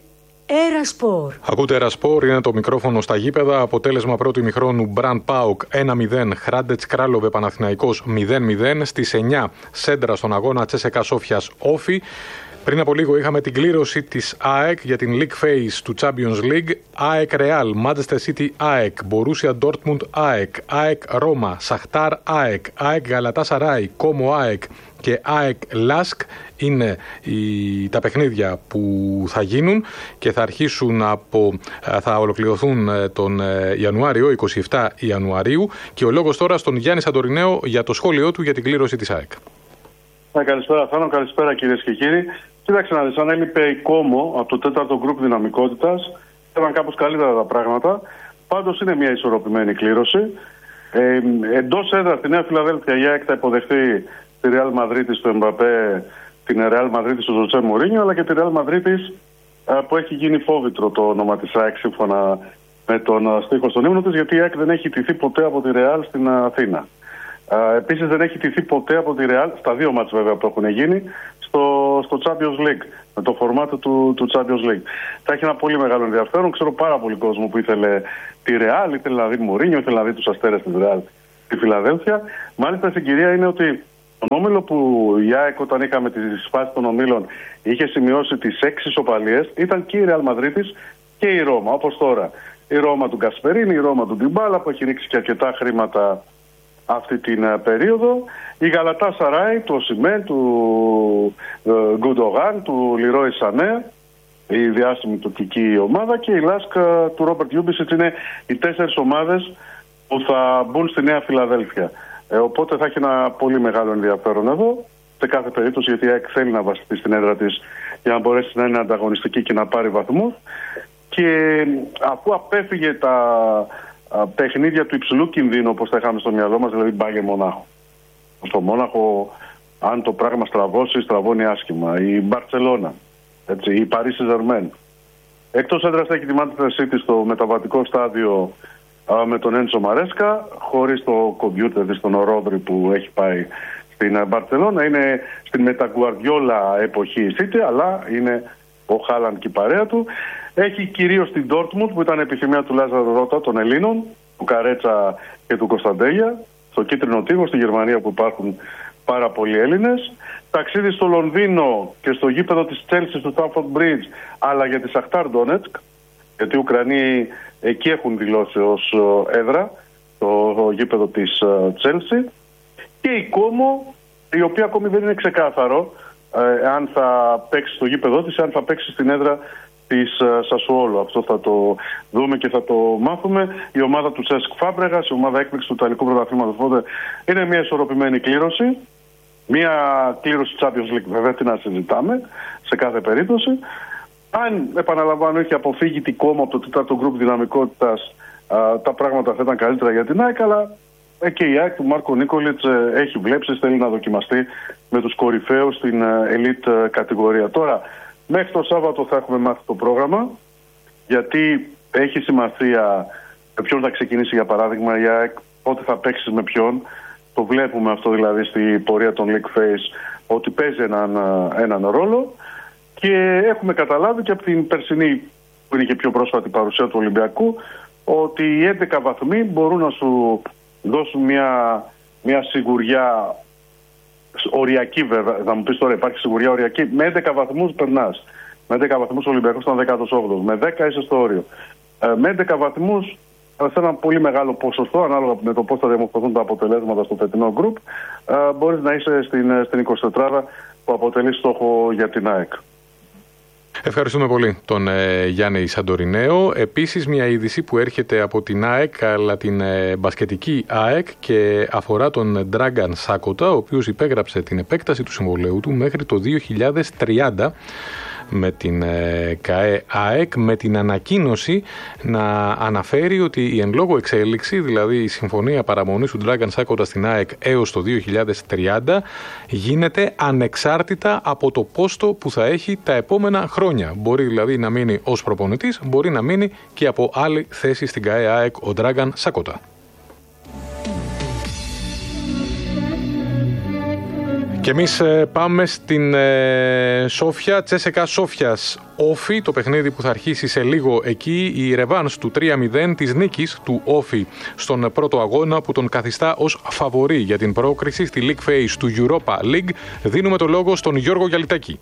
Ερασπορ. Ακούτε Ερασπορ, είναι το μικρόφωνο στα γήπεδα. Αποτέλεσμα πρώτου ημιχρόνου Μπραντ Πάουκ ένα μηδέν, Χράντετς Κράλοβε Παναθηναϊκός μηδέν μηδέν. Στις εννιά Σέντρα στον αγώνα Τσέσεκα Σόφιας Όφι. Πριν από λίγο είχαμε την κλήρωση της ΑΕΚ για την League Phase του Champions League. ΑΕΚ Real, Manchester City ΑΕΚ, Borussia Dortmund ΑΕΚ, ΑΕΚ Ρώμα, Σαχτάρ ΑΕΚ, ΑΕΚ Γαλατάσαράι, Κόμο ΑΕΚ και ΑΕΚ Λάσκ είναι οι, τα παιχνίδια που θα γίνουν και θα αρχίσουν από, θα ολοκληρωθούν τον Ιανουάριο, εικοστή εβδόμη Ιανουαρίου, και ο λόγος τώρα στον Γιάννη Σαντορινέο για το σχόλιο του για την κλήρωση της ΑΕΚ. Ναι, καλησπέρα Θάνο, καλησπέρα κυρίες και κύριοι. Κοίταξε να δεις, αν έλειπε η Κόμο από το τέταρτο γκρουπ δυναμικότητας, ήταν κάπως καλύτερα τα πράγματα. Πάντως είναι μια ισορροπημένη κλήρωση. Ε, εντός έδρα στη Νέα Φιλαδέλφια η ΑΕΚ θα υποδεχθεί τη Ρεάλ Μαδρίτης του Εμπαπέ, την Ρεάλ Μαδρίτης του Ζωσέ Μουρίνιο, αλλά και τη Ρεάλ Μαδρίτης που έχει γίνει φόβητρο το όνομα της ΑΕΚ σύμφωνα με τον στίχο στον ύμνο της, γιατί η ΑΕΚ δεν έχει τηθεί ποτέ από τη Ρεάλ στην Αθήνα. Uh, επίσης δεν έχει τηθεί ποτέ από τη Real, στα δύο μάτς βέβαια που έχουν γίνει, στο, στο Champions League, με το φορμάτο του, του Champions League. Θα έχει ένα πολύ μεγάλο ενδιαφέρον. Ξέρω πάρα πολύ κόσμο που ήθελε τη Real, ήθελε να δει Μουρίνιο, ήθελε να δει τους αστέρες της Real στη Φιλαδέλφια. Μάλιστα η συγκυρία είναι ότι τον όμιλο που η ΑΕΚ, όταν είχαμε τη φάση των ομίλων, είχε σημειώσει τις έξι ισοπαλίες, ήταν και η Real Madrid και η Ρώμα, όπως τώρα. Η Ρώμα του Γκασπερίνη, η Ρώμα του Ντιμπάλα που έχει ρίξει και αρκετά χρήματα αυτή την uh, περίοδο, η Γαλατάσαράι, του Οσιμέν, του uh, Γκουντογάν, του Λιρόι Σανέ, η διάσημη τουρκική ομάδα, και η Λάσκα του Ρόμπερτ Γιούμπισιτς. Είναι οι τέσσερις ομάδες που θα μπουν στη Νέα Φιλαδέλφια. Ε, οπότε θα έχει ένα πολύ μεγάλο ενδιαφέρον εδώ, σε κάθε περίπτωση, γιατί η ΑΕΚ θέλει να βασιστεί στην έδρα της για να μπορέσει να είναι ανταγωνιστική και να πάρει βαθμούς. Και αφού απέφυγε τα παιχνίδια του υψηλού κινδύνου, όπως τα είχαμε στο μυαλό μας, δηλαδή Μπάγερν Μονάχο. Στο Μόναχο, αν το πράγμα στραβώσει, στραβώνει άσχημα. Η Μπαρτσελώνα, έτσι, η Παρί Σεν-Ζερμέν. Εκτός έδρας θα έχει τη Manchester City στο μεταβατικό στάδιο α, με τον Έντσο Μαρέσκα, χωρίς το κομπιούτερ της, τον Ρόδρυ που έχει πάει στην Μπαρτσελώνα. Είναι στην μεταγκουαρδιόλα εποχή η City, αλλά είναι ο Χάλαντ και η παρέα του. Έχει κυρίως την Dortmund, που ήταν επιθυμία του Λάζαρο Ρώτα, των Ελλήνων, του Καρέτσα και του Κωνσταντέλια, στο Κίτρινο Τείχο, στη Γερμανία που υπάρχουν πάρα πολλοί Έλληνες. Ταξίδι στο Λονδίνο και στο γήπεδο της Chelsea του Stamford Bridge, αλλά για τη Σαχτάρ Ντόνετσκ, γιατί οι Ουκρανοί εκεί έχουν δηλώσει ως έδρα το γήπεδο της Chelsea. Και η Κόμο, η οποία ακόμη δεν είναι ξεκάθαρο ε, αν θα παίξει στο γήπεδο της, αν θα παίξει στην έδρα της uh, Σασουόλου. Αυτό θα το δούμε και θα το μάθουμε. Η ομάδα του Τσέσκ Φάμπρεγας, η ομάδα έκπληξη του Ιταλικού Πρωταθλήματος. Οπότε είναι μια ισορροπημένη κλήρωση. Μια κλήρωση Champions League, βέβαια, τι να συζητάμε σε κάθε περίπτωση. Αν, επαναλαμβάνω, είχε αποφύγει την Κόμμα από το τέταρτο γκρουπ δυναμικότητας, uh, τα πράγματα θα ήταν καλύτερα για την ΑΕΚ, αλλά ε, και η ΑΕΚ του Μάρκο Νίκολιτς ε, έχει βλέψεις, θέλει να δοκιμαστεί με τους κορυφαίους στην uh, elite uh, κατηγορία. Τώρα, μέχρι το Σάββατο θα έχουμε μάθει το πρόγραμμα, γιατί έχει σημασία με ποιον θα ξεκινήσει, για παράδειγμα, η ΑΕΚ, πότε θα παίξει με ποιον. Το βλέπουμε αυτό δηλαδή στη πορεία των League Phase, ότι παίζει έναν, έναν ρόλο, και έχουμε καταλάβει και από την περσινή, που είναι και πιο πρόσφατη παρουσία του Ολυμπιακού, ότι οι έντεκα βαθμοί μπορούν να σου δώσουν μια, μια σιγουριά οριακή, βέβαια. Θα μου πεις τώρα, υπάρχει σιγουριά οριακή. Με έντεκα βαθμούς περνάς. Με έντεκα βαθμούς ο Ολυμπιακός ήταν δέκατος όγδοος. Με δέκα είσαι στο όριο. Ε, με έντεκα βαθμούς, σε ένα πολύ μεγάλο ποσοστό, ανάλογα με το πώς θα διαμορφωθούν τα αποτελέσματα στο φετινό γκρουπ, ε, μπορείς να είσαι στην, στην εικοσιτετράρα που αποτελεί στόχο για την ΑΕΚ. Ευχαριστούμε πολύ τον ε, Γιάννη Σαντορινέο. Επίσης, μια είδηση που έρχεται από την ΑΕΚ, αλλά την ε, μπασκετική ΑΕΚ, και αφορά τον Dragan Σάκοτα, ο οποίος υπέγραψε την επέκταση του συμβολαίου του μέχρι το δύο χιλιάδες τριάντα με την ε, ΚΑΕ ΑΕΚ, με την ανακοίνωση να αναφέρει ότι η εν λόγω εξέλιξη, δηλαδή η συμφωνία παραμονής του Dragan Σάκοτα στην ΑΕΚ έως το δύο χιλιάδες τριάντα, γίνεται ανεξάρτητα από το πόστο που θα έχει τα επόμενα χρόνια. Μπορεί δηλαδή να μείνει ως προπονητής, μπορεί να μείνει και από άλλη θέση στην ΚΑΕ ΑΕΚ ο Dragan Σάκοτα. Και εμείς ε, πάμε στην ε, Σόφια, Τσέσεκα Σόφιας Όφι, το παιχνίδι που θα αρχίσει σε λίγο εκεί, η ρεβάνς του τρία μηδέν της νίκης του Όφι στον πρώτο αγώνα που τον καθιστά ως φαβορί για την πρόκριση στη League Phase του Europa League. Δίνουμε το λόγο στον Γιώργο Γιαλιτάκη.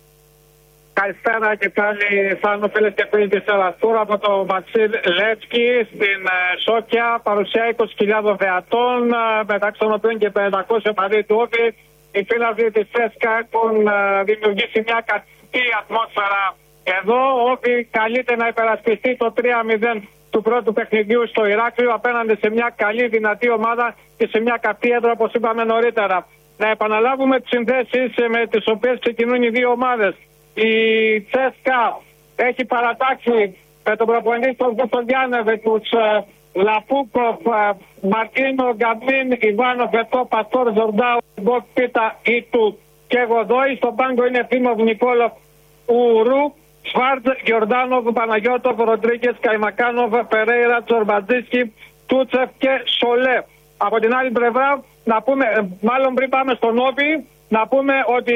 Καλησπέρα και πάλι Θάνο, φίλες και φίλοι της Ερασπορ από το Βασίλ Λεύσκι στην Σόφια. Παρουσία είκοσι χιλιάδων θεατών, μεταξύ των οποίων και πεντακόσια οπαδοί του Όφι. Οι φίλοι της ΣΕΣΚΑ έχουν δημιουργήσει μια κατή ατμόσφαιρα εδώ. Ο Όφι καλείται να υπερασπιστεί το τρία μηδέν του πρώτου παιχνιδιού στο Ηράκλειο απέναντι σε μια καλή δυνατή ομάδα και σε μια καυτή έδρα, όπως είπαμε νωρίτερα. Να επαναλάβουμε τις συνθέσεις με τις οποίες ξεκινούν οι δύο ομάδες. Η ΣΕΣΚΑ έχει παρατάξει με τον προπονητή των Κωνσταντιάνεβε τους Λαπούκοφ, Μαρτίνο, Γκαμπίν, Ιβάνο, Βετό, Παστόρ, Ζορντάου, Μποκ, Πίτα, Ιτου και Γοδόη. Στον πάγκο είναι Θήμος, Νικόλοφ, Ουρού, Σφάρτ, Γιορδάνοβ, Παναγιώτοφ, Ροντρίγκες, Καϊμακάνοβ, Περέιρα, Τσορμπαντζίσκι, Τούτσεφ και Σολέ. Από την άλλη πλευρά, να πούμε, μάλλον πριν πάμε στον Όφι, να πούμε ότι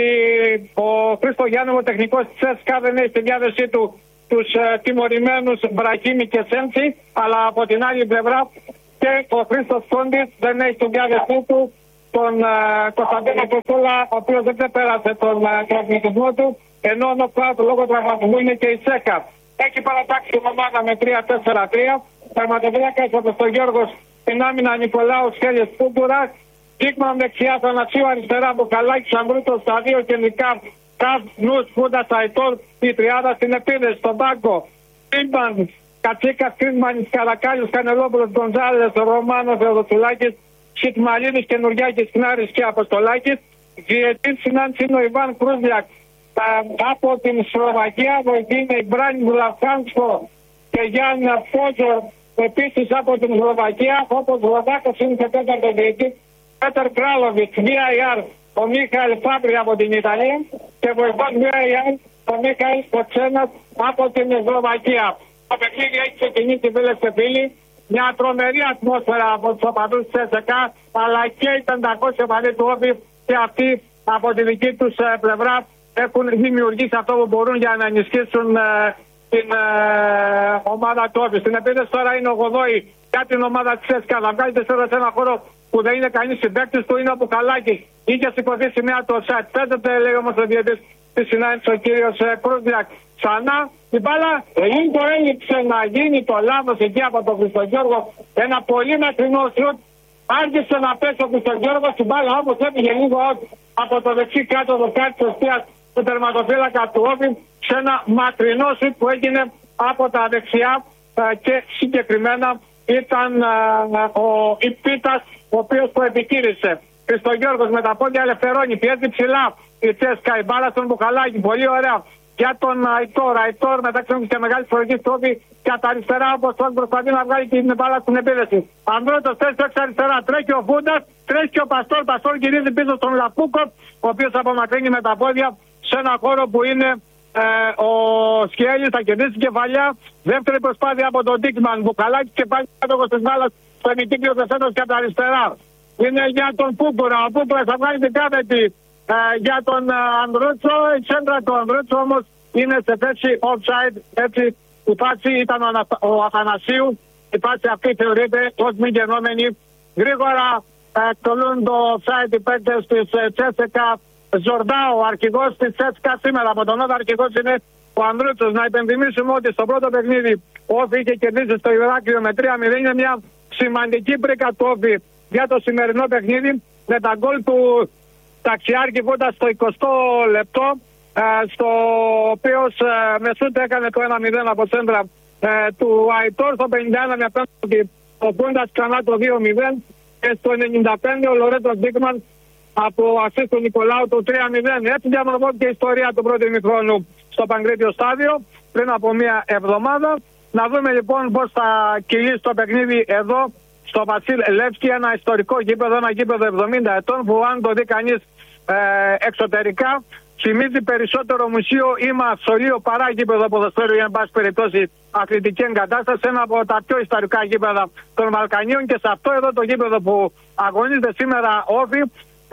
ο Χρήστο Γιάννη, ο τεχνικός της ΣΕΣΚΑ, δεν έχει στη διάθεσή του τους ε, τιμωρημένους Μπραχίμη και Σέντσι, αλλά από την άλλη πλευρά και ο Χρήστος Κόντης δεν έχει στη διάθεσή του τον ε, Κωνσταντίνο Κοστούλα, ο οποίος δεν ξεπέρασε τον ε, τραυματισμό του, ενώ ο νοκάουτ λόγω τραυματισμού είναι και η ΣΕΚΑ. Έχει παρατάξει την ομάδα με τρία τέσσερα τρία, τερματοφύλακας ο Χριστογιώργος, την άμυνα Νικολάου Σχέλιες Πούγκουρα, Κίκμαν δεξιά, Θανασίου αριστερά, Μπουκαλάκης, Αμπρούτος στα δύο κεντρικά, Καβ, Νους, Φούντα, Σαϊτόρ, η τριάδα στην επίδεση, στον πάγκο. Τίμπαν, Κατσίκας, Κρίσμανης, Καρακάλιος, Κανελόπουλος, Γκονζάλες, Ρωμάνο, Θεοδοτσουλάκης, Σιτμαλίδης, Καινουριάκης, Κνάρης και Αποστολάκης. Διετής συνάντηση είναι ο Ιβάν Κρούσλιακ από την Σλοβακία, βοηθή είναι η Μπράνι Βλαφάνσκο και Γιάννη Πόζορ επίσης από την Σλοβακία, όπως Βοδάκος είναι και τέταρτο διετή. Πέτερ Κράλοβιτς, βι άι αρ, ο Μίχαελ Φάμπρι από την Ιταλία και βοηθός βι άι αρ, ο Μίχαελ Κοτσένας από την Σλοβακία. Το παιχνίδι έχει ξεκινήσει, φίλες και φίλοι, μια τρομερή ατμόσφαιρα από τους οπαδούς της ΣΕΣΚΑ, αλλά και οι πεντακόσιοι οπαδοί του Όφι και αυτοί από τη δική τους πλευρά έχουν δημιουργήσει αυτό που μπορούν για να ενισχύσουν ε, την ε, ομάδα του Όφι. Στην επίθεση τώρα είναι ο Γοδόη για την ομάδα της ΣΕΣΚΑ. Θα βγάλει τεσσέρα σε ένα χώρο που δεν είναι κανείς συμπαίκτης του, είναι ο Μπουκαλάκης. Είχε σηκωθεί σημαία το σετ. Πέτρεπε, λέει όμως ο διαιτητής τη συνάντηση ο κύριος Κρούσλιακ. Ξανά η μπάλα λίγο έλειψε να γίνει το λάθος εκεί από τον Χριστογιώργο. Ένα πολύ μακρινό σιούτ. Άρχισε να πέσει ο Χριστογιώργος, την μπάλα όπως έπηγε λίγο από το δεξί κάτω δοκάρι της ευθείας του τερματοφύλακα του Όφι σε ένα μακρινό σιούτ που έγινε από τα δεξιά και συγκεκριμένα ήταν ο Ιππίτας ο οποίος το επιτήρησε. Χριστογιώργος με τα πόδια ελευθερώνει, πιέζει ψηλά η ΤΣΕΣΚΑ, η μπάλα στον Μπουκαλάκη, πολύ ωραία για τον Αϊτόρ. Αϊτόρ μεταξύ των και μεγάλη φορική του Όφι και από τα αριστερά, όπως τον προσπαθεί να βγάλει την μπάλα στην επίδεση. Ανδρώτος τρέχει έξω αριστερά, τρέχει ο Φούντας, τρέχει και ο Παστόρ. Παστόρ γυρίζει πίσω στον Λαπούκοφ, ο οποίος απομακρύνει με τα πόδια σε ένα χώρο που είναι ε, ο Σκιέλης, θα κερδίσει κεφαλιά. Δεύτερη προσπάθεια από τον Ντίκμαν, Μπουκαλάκη και πάλι κάτω της μπάλας στο ημικύκλιο Δεσέντος και από τα αριστερά. Είναι για τον Πούγκουρα. Ο Πούγκουρας θα βγάλει την κάθετη ε, για τον ε, Ανδρούτσο. Η σέντρα του Ανδρούτσο όμως είναι σε θέση offside. Έτσι η φάση ήταν ο, Ανα, ο Αθανασίου. Η φάση αυτή θεωρείται ως μη γενόμενη. Γρήγορα εκτελούν το offside οι παίκτες της ε, ΤΣΕΣΚΑ. Ζορντάου, αρχηγός της ΤΣΕΣΚΑ σήμερα. Από τον Όδα αρχηγός είναι ο Ανδρούτσος. Να υπενθυμίσουμε ότι στο πρώτο παιχνίδι ο Όφι είχε κερδίσει στο Ηράκλειο με τρία μηδέν. Είναι μια σημαντική πρίκα του Όφι για το σημερινό παιχνίδι με τα γκολ του Ταξιάρχη Βούντα στο εικοστό λεπτό, ε, στο οποίο ε, με σούτ έκανε το ένα μηδέν από σέντρα ε, του Αϊτόρ. Στο πενήντα ένα με απέναντι ο Βούντας ξανά το δύο μηδέν και στο ενενήντα πέντε ο Λορέτος Ντίκμαν από ασίστ του Νικολάου το τρία μηδέν. Έτσι διαμορφώθηκε η ιστορία του πρώτου ημιχρόνου στο Παγκρίτιο Στάδιο πριν από μία εβδομάδα. Να δούμε λοιπόν πώς θα κυλήσει το παιχνίδι εδώ στο Βασίλ Λεύσκι, ένα ιστορικό γήπεδο, ένα γήπεδο εβδομήντα ετών που αν το δει κανείς ε, εξωτερικά θυμίζει περισσότερο μουσείο ή μαυσολείο παρά γήπεδο ποδοσφαίρου ή εν πάση περιπτώσει αθλητική εγκατάσταση, ένα από τα πιο ιστορικά γήπεδα των Βαλκανίων. Και σε αυτό εδώ το γήπεδο που αγωνίζεται σήμερα Όφι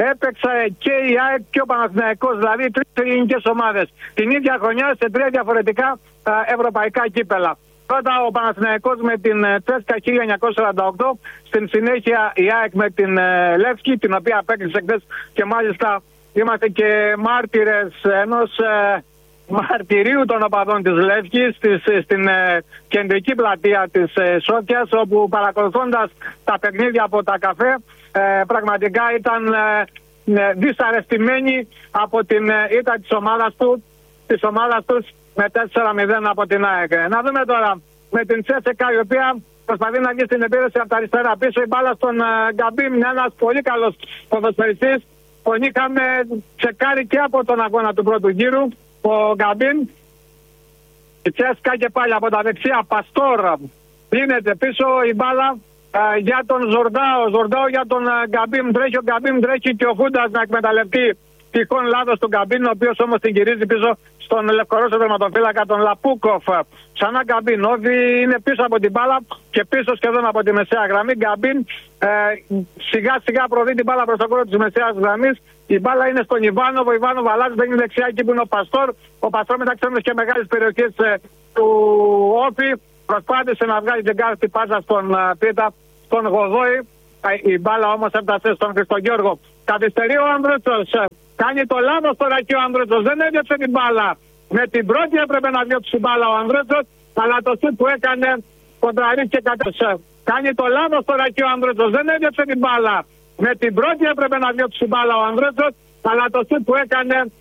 έπαιξε και η ΑΕΚ και ο Παναθηναϊκός, δηλαδή τρεις ελληνικές ομάδες την ίδια χρονιά σε τρία διαφορετικά α, ευρωπαϊκά κύπελα. Πρώτα ο Παναθηναϊκός με την Τσέσκα χίλια εννιακόσια σαράντα οκτώ, στην συνέχεια η ΑΕΚ με την ε, Λεύσκη, την οποία απέκτησε χθες και μάλιστα είμαστε και μάρτυρες ενός ε, μαρτυρίου των οπαδών της Λεύσκης της, στην ε, κεντρική πλατεία της ε, Σόφιας, όπου παρακολουθώντας τα παιχνίδια από τα καφέ ε, πραγματικά ήταν ε, ε, δυσαρεστημένοι από την ε, ήττα της ομάδας του, της ομάδας τους με τέσσερα μηδέν από την ΑΕΚ. Να δούμε τώρα με την Τσέσεκα, η οποία προσπαθεί να βγει στην επίρρεση από τα αριστερά. Πίσω η μπάλα στον uh, Γκαμπίμ, ένας πολύ καλός ποδοσφαιριστής. Τον είχαμε τσεκάρει και από τον αγώνα του πρώτου γύρου. Ο Γκαμπίμ. Η Τσέσκα και πάλι από τα δεξιά. Παστόρα. Δίνεται πίσω η μπάλα uh, για τον Ζορντάο. Ζορντάο για τον uh, Γκαμπίμ. Τρέχει ο Γκαμπίμ, τρέχει και ο Χούντας να εκμεταλλευτεί τυχόν λάθος του Γκαμπίν, ο οποίος όμως την γυρίζει πίσω στον λευκορώσο τερματοφύλακα, τον Λαπούκοφ. Ξανά Γκαμπίν, Όβι είναι πίσω από την μπάλα και πίσω σχεδόν από τη μεσαία γραμμή. Γκαμπίν ε, σιγά σιγά προδεί την μπάλα προς το κόρο της μεσαίας γραμμής. Η μπάλα είναι στον Ιβάνοβ, ο Ιβάνοβ αλλάζει, μπαίνει δεξιά εκεί που είναι ο Παστόρ. Ο Παστόρ μεταξύ όμως και μεγάλες περιοχές ε, του Όφη προσπάθησε να βγάλει την κάρτη πάσα στον ε, Πίτα, στον Γοδόη. Η μπάλα όμως έφτασε στον Χριστογιώργο. Καθυστερεί ο Ανδρέτσος. Κάνει το λάθος τώρα και ο Ανδρέτσος. Δεν έδιωξε την μπάλα. Με την πρώτη έπρεπε να διώξει την μπάλα ο Ανδρέτσος, αλλά το σουτ που έκανε κοντραρίστηκε κατευθείαν. Κάνει το λάθος τώρα και ο Ανδρέτσος. Δεν έδιωξε την μπάλα. Με την πρώτη έπρεπε να διώξει την μπάλα ο Ανδρέτσος, αλλά το σουτ που έκανε